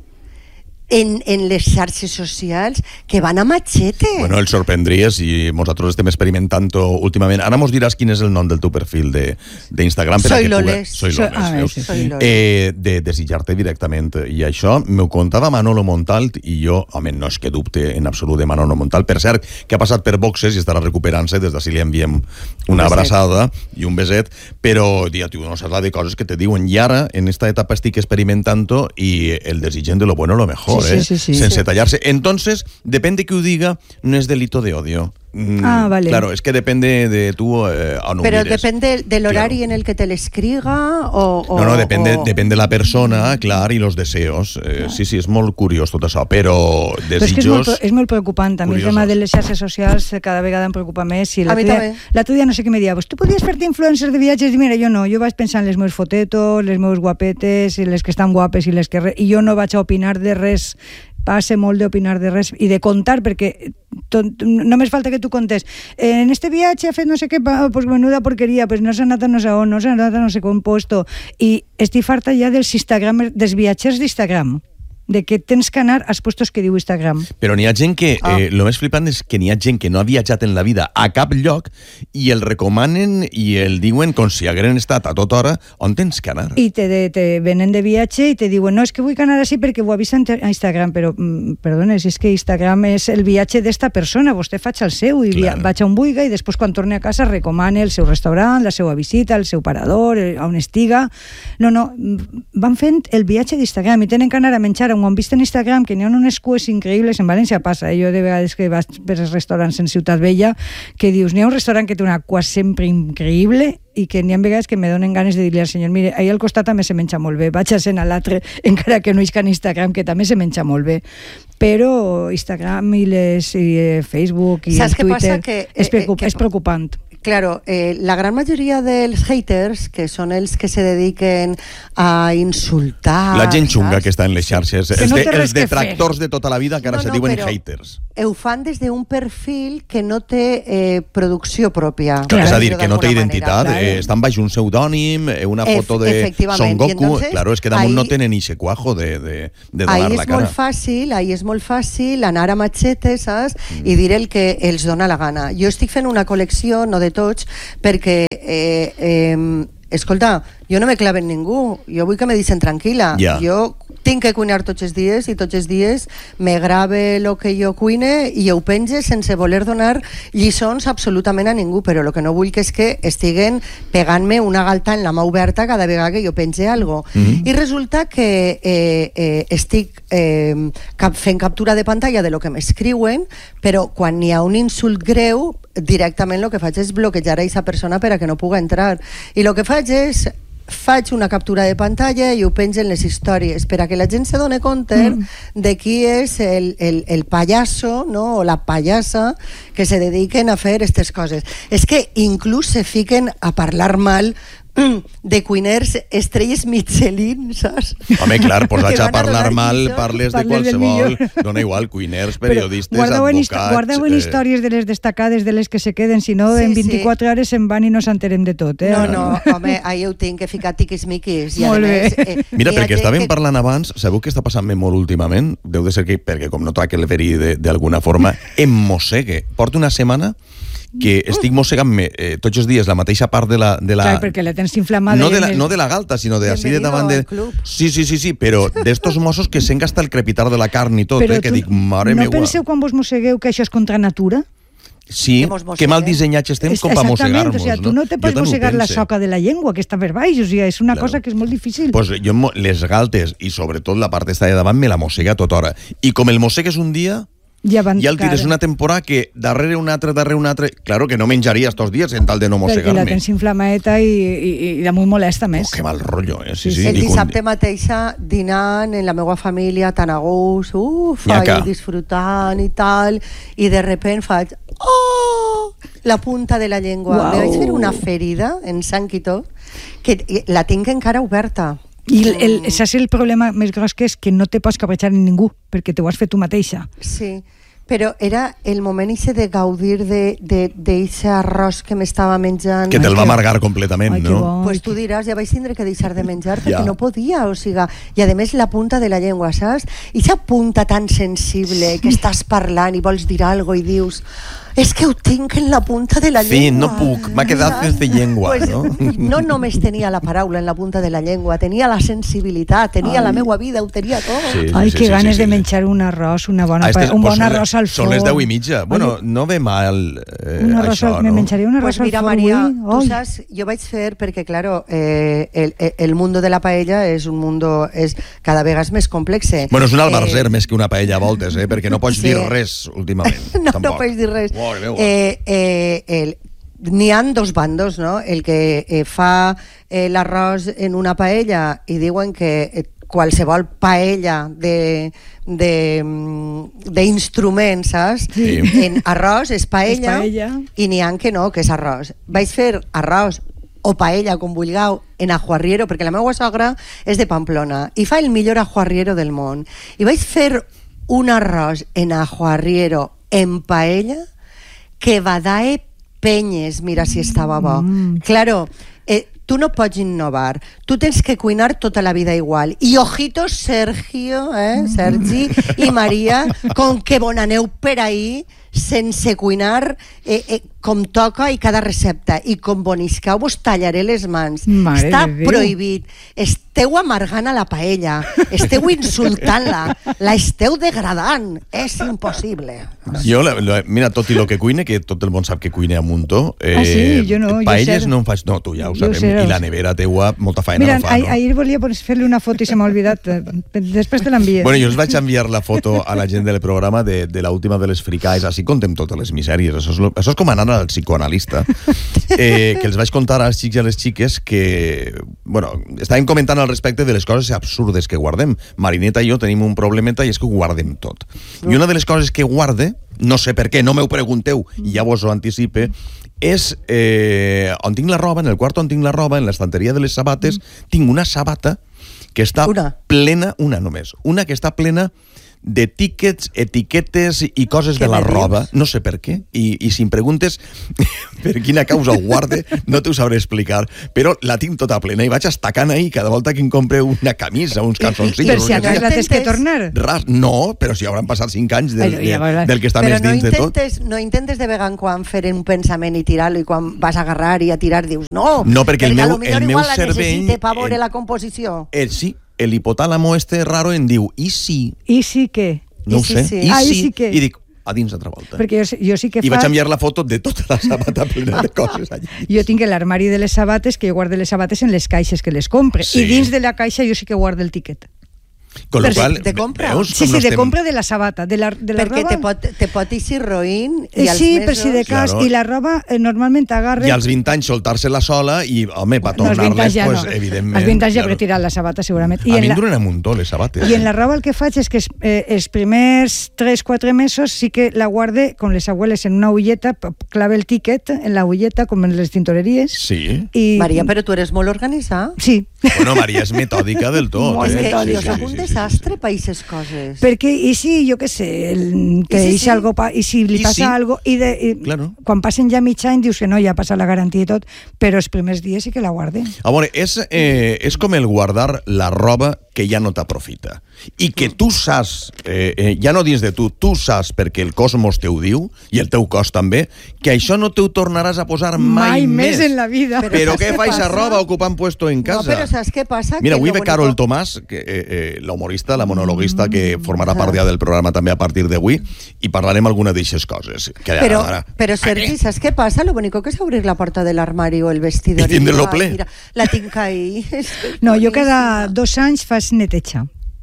en, en les xarxes socials que van a machete. Bueno, el sorprendries i nosaltres estem experimentant-ho últimament. Ara mos diràs quin és el nom del teu perfil de, de Instagram. Per Soy a que Loles. puga- Soy Soy- Loles, ah, veus? sí, sí. Soy Loles. Eh, de desitjar-te directament. I això m'ho contava Manolo Montalt i jo, home, no és que dubte en absolut de Manolo Montalt. Per cert, que ha passat per boxes i estarà recuperant-se, des d'ací li enviem una Un beset. abraçada i un beset, però, dia, tu no saps la de coses que te diuen. I ara, en esta etapa estic experimentant-ho i el desitgen de lo bueno lo mejor, Sí, sí, eh? sí, sí. Sense Sí. tallarse. Entonces, depende que ho diga, no es delito de odio. Mm, Ah, vale. Claro, es que depende de tú eh, a no Pero mires. depende del horario Claro. en el que te le escriga o... o No, no, depende, o... depende de la persona, clar, i los deseos. Eh, sí, sí, és molt curiós tot això, però Però és que és molt, desitjos... és molt preocupant. A mi el curiosos. tema de les xarxes socials eh, cada vegada em preocupa més. I A mi l'altre dia, també. l'altre dia no sé què me deia, pues tu podies fer-te influencer de viatges? I mira, jo no, jo vaig pensar en les meves fotetos, les meves guapetes, i les que estan guapes i les que... Re... I jo no vaig a opinar de res, passe molt d'opinar de res i de contar, perquè tot, només falta que tu contes en este viatge ha fet no sé què, pues menuda porqueria, pues no s'ha anat a no sé on, no s'ha anat a no sé com puesto, i estic farta ja dels Instagram, dels viatgers d'Instagram, de que tens que anar als puestos que diu Instagram. Però n'hi ha gent que, Ah. eh, el més flipant és que n'hi ha gent que no ha viatjat en la vida a cap lloc i el recomanen i el diuen com si hagueren estat a tota hora on tens que anar. I te, de, te venen de viatge i te diuen, no, és que vull que anar així perquè ho ha vist a Instagram, però, mm, perdona, si és que Instagram és el viatge d'esta persona, vostè faig el seu i via, Clar. vaig a on vulgui i després quan torni a casa recomane el seu restaurant, la seva visita, el seu parador, eh, on estiga. No, no, mm, van fent el viatge d'Instagram i tenen que anar a menjar on ho han vist en Instagram, que n'hi ha unes cues increïbles. En València passa, eh? Jo de vegades que vaig per restaurants en Ciutat Vella, que dius, n'hi ha un restaurant que té una cua sempre increïble i que n'hi ha vegades que me donen ganes de dir-li al senyor, mire, ahir al costat també se menja molt bé, vaig a ser a l'altre, encara que no isca en Instagram, que també se menja molt bé. Però Instagram i, les, i eh, Facebook i Saps el què Twitter passa? Que, eh, és, preocup, que- és preocupant. Claro, eh, la gran majoria dels haters, que són els que se dediquen a insultar... La gent xunga saps? que està en les xarxes, Que els, no de, té res els que detractors de tota la vida que ara No, se no, diuen però- haters. Ho fan des d'un perfil que no té eh, producció pròpia. Clar, és a per dir, dir-ho que no té d'alguna identitat, manera. eh, estan baix un pseudònim, eh, una Ef- foto de efectivament. Son I Goku, entonces, claro, és que damunt ahí- no tenen ni cuajo de, de, de donar Ahí la és cara. molt fàcil, ahí és molt fàcil anar a machete, saps? Mm. I dir el que els dona la gana. Jo estic fent una col·lecció, no de tots, perquè eh, eh, escolta, jo no me clave en ningú, jo vull que me deixen tranquil·la. Ja. Jo tinc que cuinar tots els dies i tots els dies me grave el que jo cuine i ho penge sense voler donar lliçons absolutament a ningú, però el que no vull que és que estiguen pegant-me una galta en la mà oberta cada vegada que jo penge alguna cosa. Mm-hmm. I resulta que eh, eh, estic eh, cap, fent captura de pantalla de lo que m'escriuen, però quan hi ha un insult greu, directament el que faig és bloquejar a aquesta persona per a que no puga entrar. I el que faig és faig una captura de pantalla i ho penjo en les històries per a que la gent se doni compte mm. de qui és el, el, el pallasso, no? O la pallassa que se dediquen a fer aquestes coses. És que inclús se fiquen a parlar mal de cuiners estrelles Michelin, saps? Home, clar, posats a parlar mal, parles de qualsevol, dona igual, cuiners, periodistes, advocats... Guardeu en històries de les destacades, de les que se queden, si no, en vint-i-quatre hores se'n van i no s'enterem de tot, eh? No, no, home, ahí ho tinc que ficar tiquis-miquis. Molt bé. Eh, Mira, perquè estàvem parlant abans, sabeu què està passant-me molt últimament? Deu de ser que, perquè com no toca el verí d'alguna forma, em mossegue. Porto una setmana que estic mossegant-me eh, tots els dies la mateixa part de la... De la... Clar, perquè la tens inflamada... No de la, no de la galta, sinó de així de davant de... Sí, sí, sí, sí, però d'estos mossos que sent hasta el crepitar de la carn i tot, però eh, que dic, mare no meua... No penseu quan vos mossegueu que això és contra natura? Sí, que mal dissenyats estem com per mossegar-nos. O sigui, tu no te pots mossegar la soca de la llengua, que està per baix, o sigui, és una cosa que és molt difícil. Pues jo les galtes, i sobretot la part esta de davant, me la mossega tota hora. I com el mossegues un dia... Ja, ja el tires una temporada que darrere un altre, darrere un altre... Claro que no menjaria estos dies en tal de no mossegar-me. Perquè la tens inflamadeta i, i, i de molt molesta més. Oh, que mal rotllo, eh? Sí, sí. El dissabte mateixa dinant en la meva família tan a gust, uf, i disfrutant i tal, i de repent faig... Oh! La punta de la llengua. Wow. Me vaig fer una ferida en sang i tot, que la tinc encara oberta. I el, el, saps el problema més gros que és que no te pots cabrejar en ningú, perquè te ho has fet tu mateixa. Sí, però era el moment ese de gaudir d'eixe arròs que m'estava menjant. Que te'l va amargar completament, ai, no? Bo. Pues tu diràs, ja vaig tindre que deixar de menjar perquè ja. no podia, o sigui, i a més la punta de la llengua, saps? I aquesta punta tan sensible que estàs parlant i vols dir alguna cosa i dius... És que ho tinc en la punta de la llengua. Sí, no puc, m'ha quedat sense llengua, pues, no? No només tenia la paraula en la punta de la llengua, tenia la sensibilitat, tenia ai. la meua vida, ho tenia tot. Sí, sí, ai, sí, que sí, ganes sí, de sí. menjar un arròs, una bona, ah, este, un pues bon arròs al forn. Són les deu i mitja. Bueno, Oye, no ve mal eh, un arròs això, al, no? Me menjaria un arròs pues mira, al forn. Maria, avui. tu saps, jo vaig fer, perquè, claro, eh, el, el mundo de la paella és un mundo, és cada vegada és més complexe. Bueno, és un albarzer eh, més que una paella a voltes, eh, perquè no pots sí. dir res últimament. no, tampoc. no pots dir res. Oh, eh, eh, el, n'hi ha dos bandos, no? El que eh, fa eh, l'arròs en una paella i diuen que eh, qualsevol paella de d'instruments, saps? Sí. En arròs és paella, és paella. I n'hi ha que no, que és arròs. Vaig fer arròs o paella, com vulgueu, en ajuarriero, perquè la meva sogra és de Pamplona i fa el millor ajuarriero del món. I vaig fer un arròs en ajuarriero en paella que badae penyes, mira si estava bo. Mm. Claro, eh, tu no pots innovar, tu tens que cuinar tota la vida igual. I ojito Sergio, eh, Sergi i Maria, com que bon aneu per ahí sense cuinar eh, eh, com toca i cada recepta, i com boniscau vos tallaré les mans. Mare està de Déu. prohibit, esteu amargant a la paella, esteu insultant-la, la esteu degradant, és impossible. Jo, la, la, mira, tot i el que cuine, que tot el món sap que cuine a muntó, eh, ah, sí? Jo no, paelles jo no en faig, no, tu ja ho jo sabem, sé, i la nevera teua molta feina mira, no fa, no? Ahir volia fer-li una foto i se m'ha oblidat, després te l'envies. Bueno, jo els vaig enviar la foto a la gent del programa de, de l'última de les fricais, així contem totes les misèries, això és, lo, això és com anar al psicoanalista, eh, que els vaig contar als xics i a les xiques que, bueno, estàvem comentant al respecte de les coses absurdes que guardem. Marineta i jo tenim un problemeta i és que ho guardem tot. I una de les coses que guarde, no sé per què, no m'ho pregunteu, i ja vos ho anticipe, és eh, on tinc la roba, en el quart on tinc la roba, en l'estanteria de les sabates, mm. tinc una sabata que està una. plena, una només, una que està plena de tíquets, etiquetes i coses de la roba, no sé per què, i, i si em preguntes per quina causa ho guarde, no t'ho sabré explicar, però la tinc tota plena i vaig estacant ahí cada volta que em compre una camisa, uns calzoncillos... Per si acaso la tens que tornar. Ras, no, però si hauran passat cinc anys del, Ai, ja, de, del que està però més dins no de tot. Però no intentes de vegades quan fer un pensament i tirar-lo, i quan vas a agarrar i a tirar dius no, no perquè el meu, el meu igual cervell... la necessite per veure la composició. Eh, sí, el hipotálamo este raro em diu, i si... I si què? No ho sé, sí. i ah, si... I si què? I dic, a dins altra volta. Perquè jo, jo sí que I fa... vaig enviar la foto de tota la sabata plena de coses allà. Jo tinc l'armari de les sabates, que jo guardo les sabates en les caixes que les compre. Sí. I dins de la caixa jo sí que guardo el tiquet. Con lo cual, de compra? veus Sí, com sí, no de estem... compra de la sabata, de la, de la Perquè roba... te pot, te pot eixir roïn i Eh, als sí, mesos... per si de cas, Claro. i la roba eh, normalment agarra... I als vint anys soltar-se-la sola i, home, per No, als vint tornar-les, anys ja pues, no. evidentment... Als vint anys ja claro. hauré tirat la sabata, segurament. A en mi em la- duren un muntó, les sabates. I en la roba el que faig és que es, eh, els primers tres quatre mesos sí que la guarde con les abueles en una ulleta, p- clave el tiquet en la ulleta, com en les tintoreries. Sí. I... Maria, però tu eres molt organitzada. Sí. Bueno, Maria és metòdica del tot. Molt eh? És que metòdica. jo soc un desastre per aquestes coses. Perquè, i si, jo què sé, el, que I si i si, sí? algo pa, i si li I passa sí? algo, i, de, i Claro. quan passen ja mig any dius que no, ja passa la garantia i tot, però els primers dies sí que la guarde. A veure, és, eh, és com el guardar la roba que ja no t'aprofita. I que tu saps, eh, eh, ja no dins de tu, tu saps perquè el cosmos te ho diu, i el teu cos també, que això no te ho tornaràs a posar mai, Mai més en la vida. Però, però saps què què fa aquesta passa? roba ocupant puesto en casa? No, però saps què passa? Mira, Que avui lo ve Carol bonico- Tomàs, que, eh, eh, la humorista, la monologuista, que formarà part ja del programa també a partir d'avui, i parlarem alguna d'aixes coses. Que ara, Però, ara, però Sergi, saps què passa? Lo bonico que és obrir la porta de l'armari o el vestidor. I tindre-lo dir, ple. "Ai, Mira, la tinc ahí. És No, jo boníssima". cada dos anys faig neteja.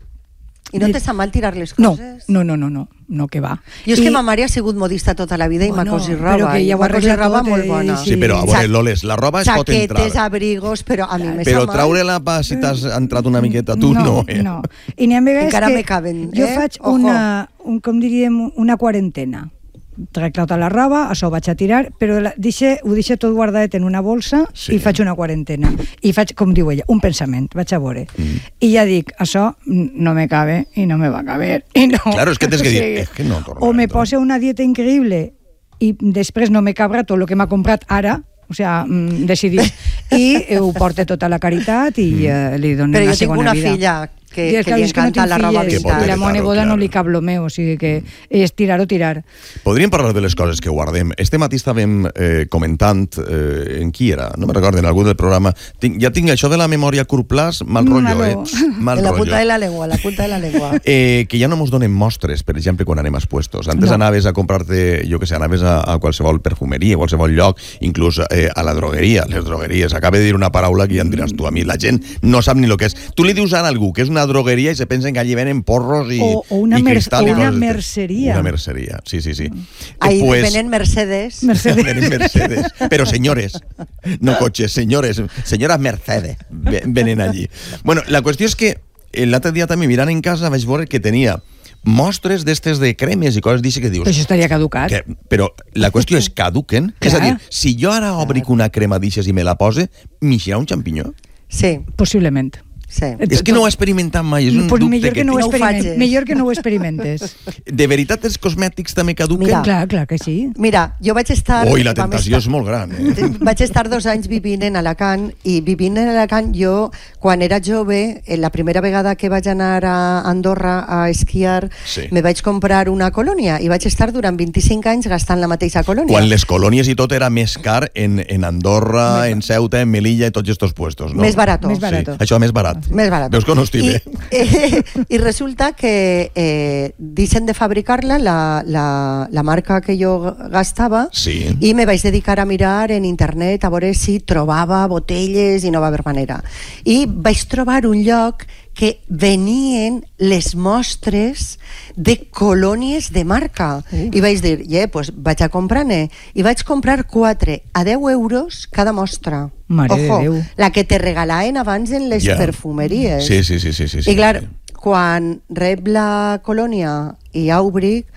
I no te sap mal tirar les No, coses? no, no, no, no, no que va. Jo és que I- ma mare ha sigut modista tota la vida i Bueno, m'ha cosit però roba. que i ja ho m'ha cosit arregla roba tot, molt eh, bona. Sí, però, a veure, Xa- Loles, la roba es pot entrar. Xaquetes, abrigos, però a mi me Però sap mal. traure-la pa si t'has entrat una miqueta tu, no, no, eh? no. I n'hi ha vegades Encara que me caben, jo eh? faig Ojo. una, un, com diríem, una quarantena. Trec tota la roba, això ho vaig a tirar, però la, deixe, ho deixo tot guardat en una bolsa Sí. i faig una quarantena. I faig, com diu ella, un pensament, vaig a veure. Mm. I ja dic, això no me cabe i no me va a caber. I no, Claro, és que tens que o dir, sigui, és que no torna o me esto. posa una dieta increïble i després no me cabrà tot el que m'ha comprat ara, o sea, mm, decidir. I eh, ho porta tota la caritat i eh, li dono Però una jo tinc segona una vida. filla que, I és que li és que no encanta tinc la roba filles, Que pot i la heretar-ho, meva boda claro. no li cap lo meu, o sigui que és tirar o tirar. Podríem parlar de les coses que guardem. Este matí estàvem eh, comentant, eh, en qui era? No me recordo, en algun del programa. Tinc, ja tinc això de la memòria curplàs, mal rotllo, Malo. eh? Mal En la rotllo. punta de la lengua, la punta de la lengua. Eh, que ja no mos donen mostres, per exemple, quan anem als puestos. Antes No. anaves a comprar-te, jo que sé, anaves a, a qualsevol perfumeria, a qualsevol lloc, inclús eh, a la drogueria, les drogueries. Acaba de dir una paraula que ja em diràs tu a mi. La gent no sap ni el que és. Tu li dius ara a algú que és una drogueria i se pensen que allí venen porros i, O- o una i mer- cristal. o i una coses. merceria. Una merceria, sí, sí, sí. Ahí Eh, pues, venen Mercedes. Mercedes. Venen Mercedes. Pero señores, no coches, señores, señoras Mercedes ve- venen allí. Bueno, la qüestió és que l'altre dia també mirant en casa vaig veure que tenia mostres d'estes de cremes i coses d'això que dius... Però això estaria caducat. Que, però la qüestió és caduquen? És a dir, si jo ara obric una crema d'aixes i me la pose, m'ixirà un xampinyó? Sí, Possiblement. sí. És que no ho he experimentat mai, és un pues dubte millor que, que no ho No ho experiment, facis. millor que no ho experimentes. De veritat els cosmètics també caduquen? Mira. Clar, clar que sí. Mira, jo vaig estar... Ui, la vam tentació estar- és molt gran, eh? Vaig estar dos anys vivint en Alacant i vivint en Alacant jo, quan era jove, eh, la primera vegada que vaig anar a Andorra a esquiar, Sí. me vaig comprar una colònia i vaig estar durant vint-i-cinc anys gastant la mateixa colònia. Quan les colònies i tot era més car en, en Andorra, en Ceuta, en Melilla i tots estos puestos, no? Més barato. Més barato. Sí, això més barat. Més barat. Veus que no estic I, bé? eh, I resulta que eh, deixen de fabricar-la, la, la, la marca que jo gastava, Sí. i me vaig dedicar a mirar en internet a veure si trobava botelles i no va haver manera. I vaig trobar un lloc que venien les mostres de colònies de marca. Uh. I vaig dir, yeah, pues vaig a comprar-ne. I vaig comprar quatre a deu euros cada mostra. Mare de Ojo, Déu. la que te regalaven abans en les Ja. perfumeries. Sí, sí, sí, sí, sí, sí. I clar, quan rep la colònia i àubric,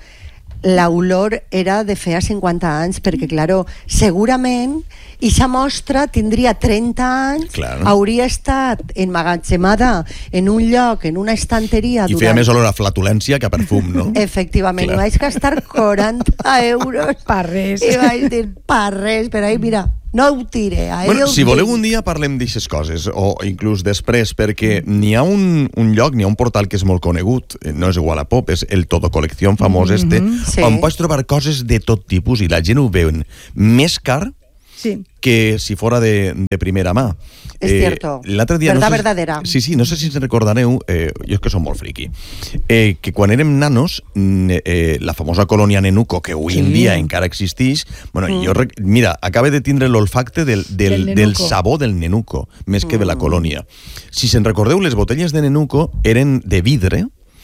l'olor era de feia cinquanta anys, perquè, claro, segurament ixa mostra tindria trenta anys, Claro. hauria estat emmagatzemada en un lloc, en una estanteria I feia més olor a flatulència que a perfum, no? Efectivament, Clar. i vaig gastar quaranta euros Pa res. i vaig dir, pa res, però ahí, mira, no ho tire. Ahí Bueno, ho si voleu tinc. un dia parlem d'aixes coses, o inclús després, perquè n'hi ha un, un lloc, n'hi ha un portal que és molt conegut, eh, no és igual a Pop, és el Todo Colección famós este, Sí. on pots trobar coses de tot tipus i la gent ho veuen més car sí. que si fora de, de primera mà. És eh, cierto. L'altre dia... Verdad no sé, verdadera. Sí, sí, no sé si ens recordareu, eh, jo és que som molt friqui, eh, que quan érem nanos, eh, la famosa colònia Nenuco, que avui sí. en dia encara existeix, bueno, mm. jo, mira, acaba de tindre l'olfacte del, del, del, del sabor del Nenuco, més que mm. de la colònia. Si se'n recordeu, les botelles de Nenuco eren de vidre,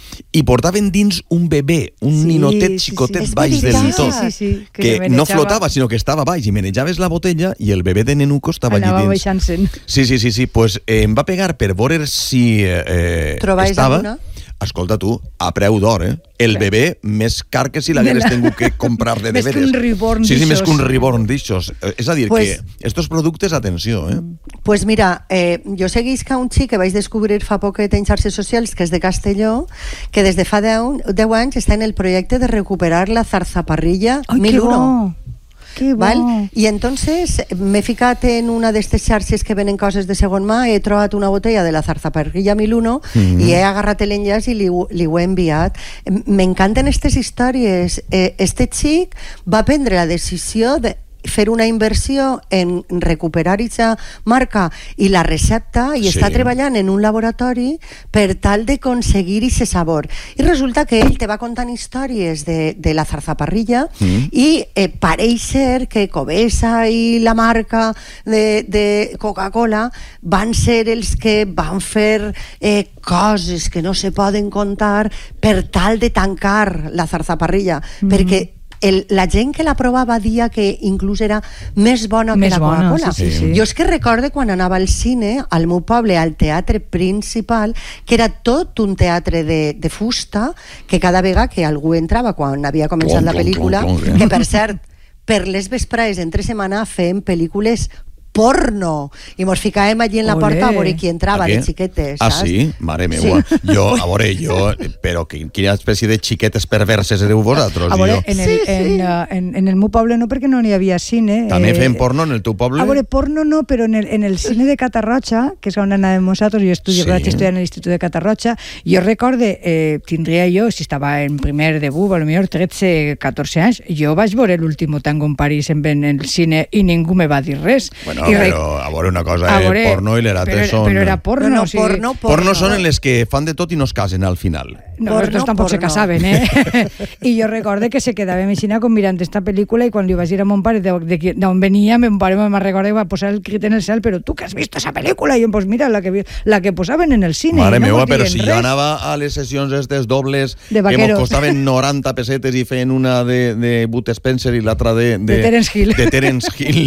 i portaven dins un bebè, un sí, ninotet xicotet sí, sí. baix del tot, sí, sí, sí. que, que no flotava, sinó que estava baix, i manejaves la botella i el bebè de Nenuco estava allà dins. Baixant-se'n. Sí, sí, sí, sí. Pues, eh, em va pegar per veure si eh, estava... Alguna? Escolta tu, a preu d'or, eh? El bebè més car que si l'hagueres tingut que comprar de deberes. Més que un reborn sí, sí, més que un reborn d'ixos. És a dir, pues, que estos productes, atenció, eh? Pues mira, eh, jo seguisc a un xic que vaig descobrir fa poquet en xarxes socials, que és de Castelló, que des de fa deu anys està en el projecte de recuperar la zarzaparrilla mil uno. ¿Val? I entonces m'he ficat en una d'estes xarxes que venen coses de segon mà, he trobat una botella de la zarzaparrilla mil uno mm-hmm. i he agarrat l'enllaç i li, li ho he enviat. M'encanten aquestes històries. Este xic va prendre la decisió de fer una inversió en recuperar aquesta marca i la recepta i sí. està treballant en un laboratori per tal d'aconseguir aquest sabor. I resulta que ell te va contant històries de, de la zarzaparrilla mm. i eh, pareix ser que Covesa i la marca de, de Coca-Cola van ser els que van fer eh, coses que no se poden contar per tal de tancar la zarzaparrilla, mm. perquè El, la gent que la provava dia que inclús era més bona més que la Coca-Cola. Sí, sí, sí. Jo és que recorde quan anava al cine, al meu poble, al teatre principal, que era tot un teatre de, de fusta, que cada vegada que algú entrava, quan havia començat la pel·lícula, que per cert, per les vesprades entre setmana fem pel·lícules porno, i mos ficàvem allí en la porta a veure qui entrava de xiquetes, saps? Ah, sí? Mare meua. Sí. Jo, a veure, jo... Però quina espècie de xiquetes perverses éreu vosaltres? A veure, en el, sí, sí. En, en, en el meu poble no, perquè no n'hi havia cine. També eh, feien porno en el teu poble? A veure, porno no, però en el, en el cine de Catarroja, que és on anàvem nosaltres, jo estudio, sí. vaig estudiar en l'Institut de Catarroja, jo recorde, eh, tindria jo, si estava en primer de B U, a lo millor tretze, catorze anys, jo vaig veure l'último tango en París en, en el cine i ningú me va dir res. Bueno, I però a veure una cosa, eh, veure, porno i l'erate són... Però era porno, no, no, o sigui, porno, porno. Porno són en les que fan de tot i no es casen al final. No, porno, estos tampoc porno. Se casaven, eh? I jo recorde que se quedava mexina com mirant esta pel·lícula i quan li vaig dir a mon pare d'on venia, mon pare me recorda i va posar el crit en el cel, però tu que has vist esa pel·lícula? I jo, pues mira, la que, la que posaven en el cine. Mare no meua, però si res. Jo anava a les sessions estes dobles que mos costaven noranta pessetes i feien una de, de Bud Spencer i l'altra de, de... De Terence Hill. De Terence Hill.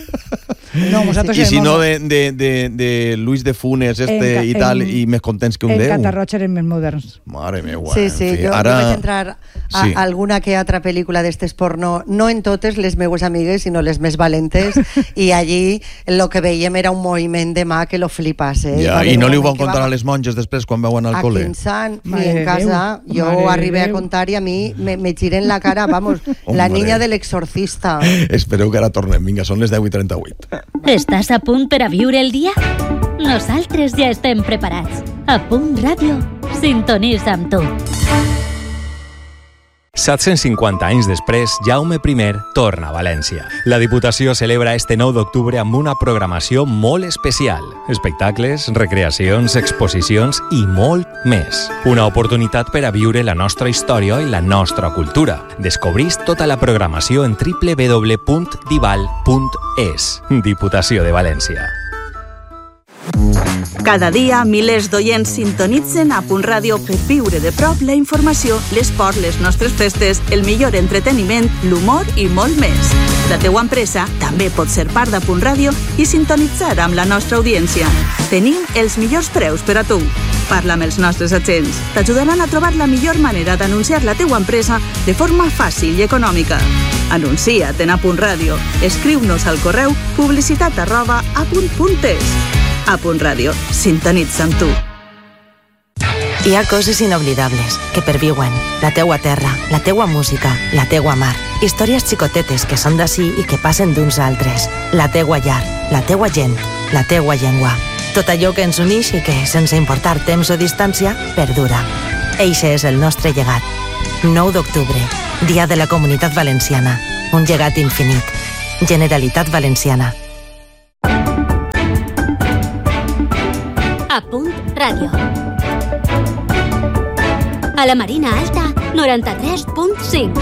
No, i si no de, de, de, de Luis de Funes este en, i tal, en, i més contents que un Déu. En Catarroja eren més moderns. Mare meua. Sí, sí, en fi, jo, ara... jo vaig entrar a sí. alguna que altra pel·lícula d'estes porno, no en totes les meues amigues, sinó les més valentes, i allí el que veiem era un moviment de mà que lo flipas, eh? Ja, I no li ho van contar va... a les monges després quan veuen al col·le? A Quinsan, ni en casa, jo Mare arribé Déu. A contar i a mi me, me giren la cara, vamos, la niña del exorcista. Espereu que ara tornem, vinga, són les deu i trenta-vuit. Estàs a punt per a viure el dia? Nosaltres ja estem preparats. A Punt Ràdio, sintonitza amb tu. set-cents cinquanta anys després, Jaume I torna a València. La Diputació celebra este nou d'octubre amb una programació molt especial. Espectacles, recreacions, exposicions i molt més. Una oportunitat per a viure la nostra història i la nostra cultura. Descobrís tota la programació en w w w punt dival punt es. Diputació de València. Cada dia, milers d'oients sintonitzen a Punt Ràdio per viure de prop la informació, l'esport, les nostres festes, el millor entreteniment, l'humor i molt més. La teua empresa també pot ser part de Punt Ràdio i sintonitzar amb la nostra audiència. Tenim els millors preus per a tu. Parla amb els nostres agents. T'ajudaran a trobar la millor manera d'anunciar la teua empresa de forma fàcil i econòmica. Anuncia't en a Punt Ràdio. Escriu-nos al correu publicitat arroba apunt punt es. A Punt Ràdio, sintonitza amb tu. Hi ha coses inoblidables que perviuen. La teua terra, la teua música, la teua mar. Històries xicotetes que són d'ací i que passen d'uns altres. La teua llar, la teua gent, la teua llengua. Tot allò que ens unix i que, sense importar temps o distància, perdura. Eixe és el nostre llegat. nou d'octubre, Dia de la Comunitat Valenciana. Un llegat infinit. Generalitat Valenciana. A punt ràdio. A la Marina Alta, noranta-tres punt cinc.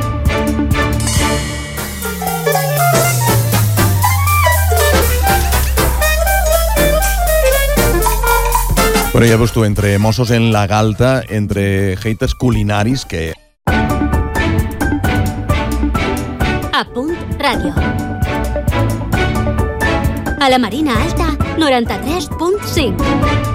Bueno, ja veus tu, entre mossos en la galta, entre haters culinaris que... A punt ràdio. A la Marina Alta, noranta-tres punt cinc.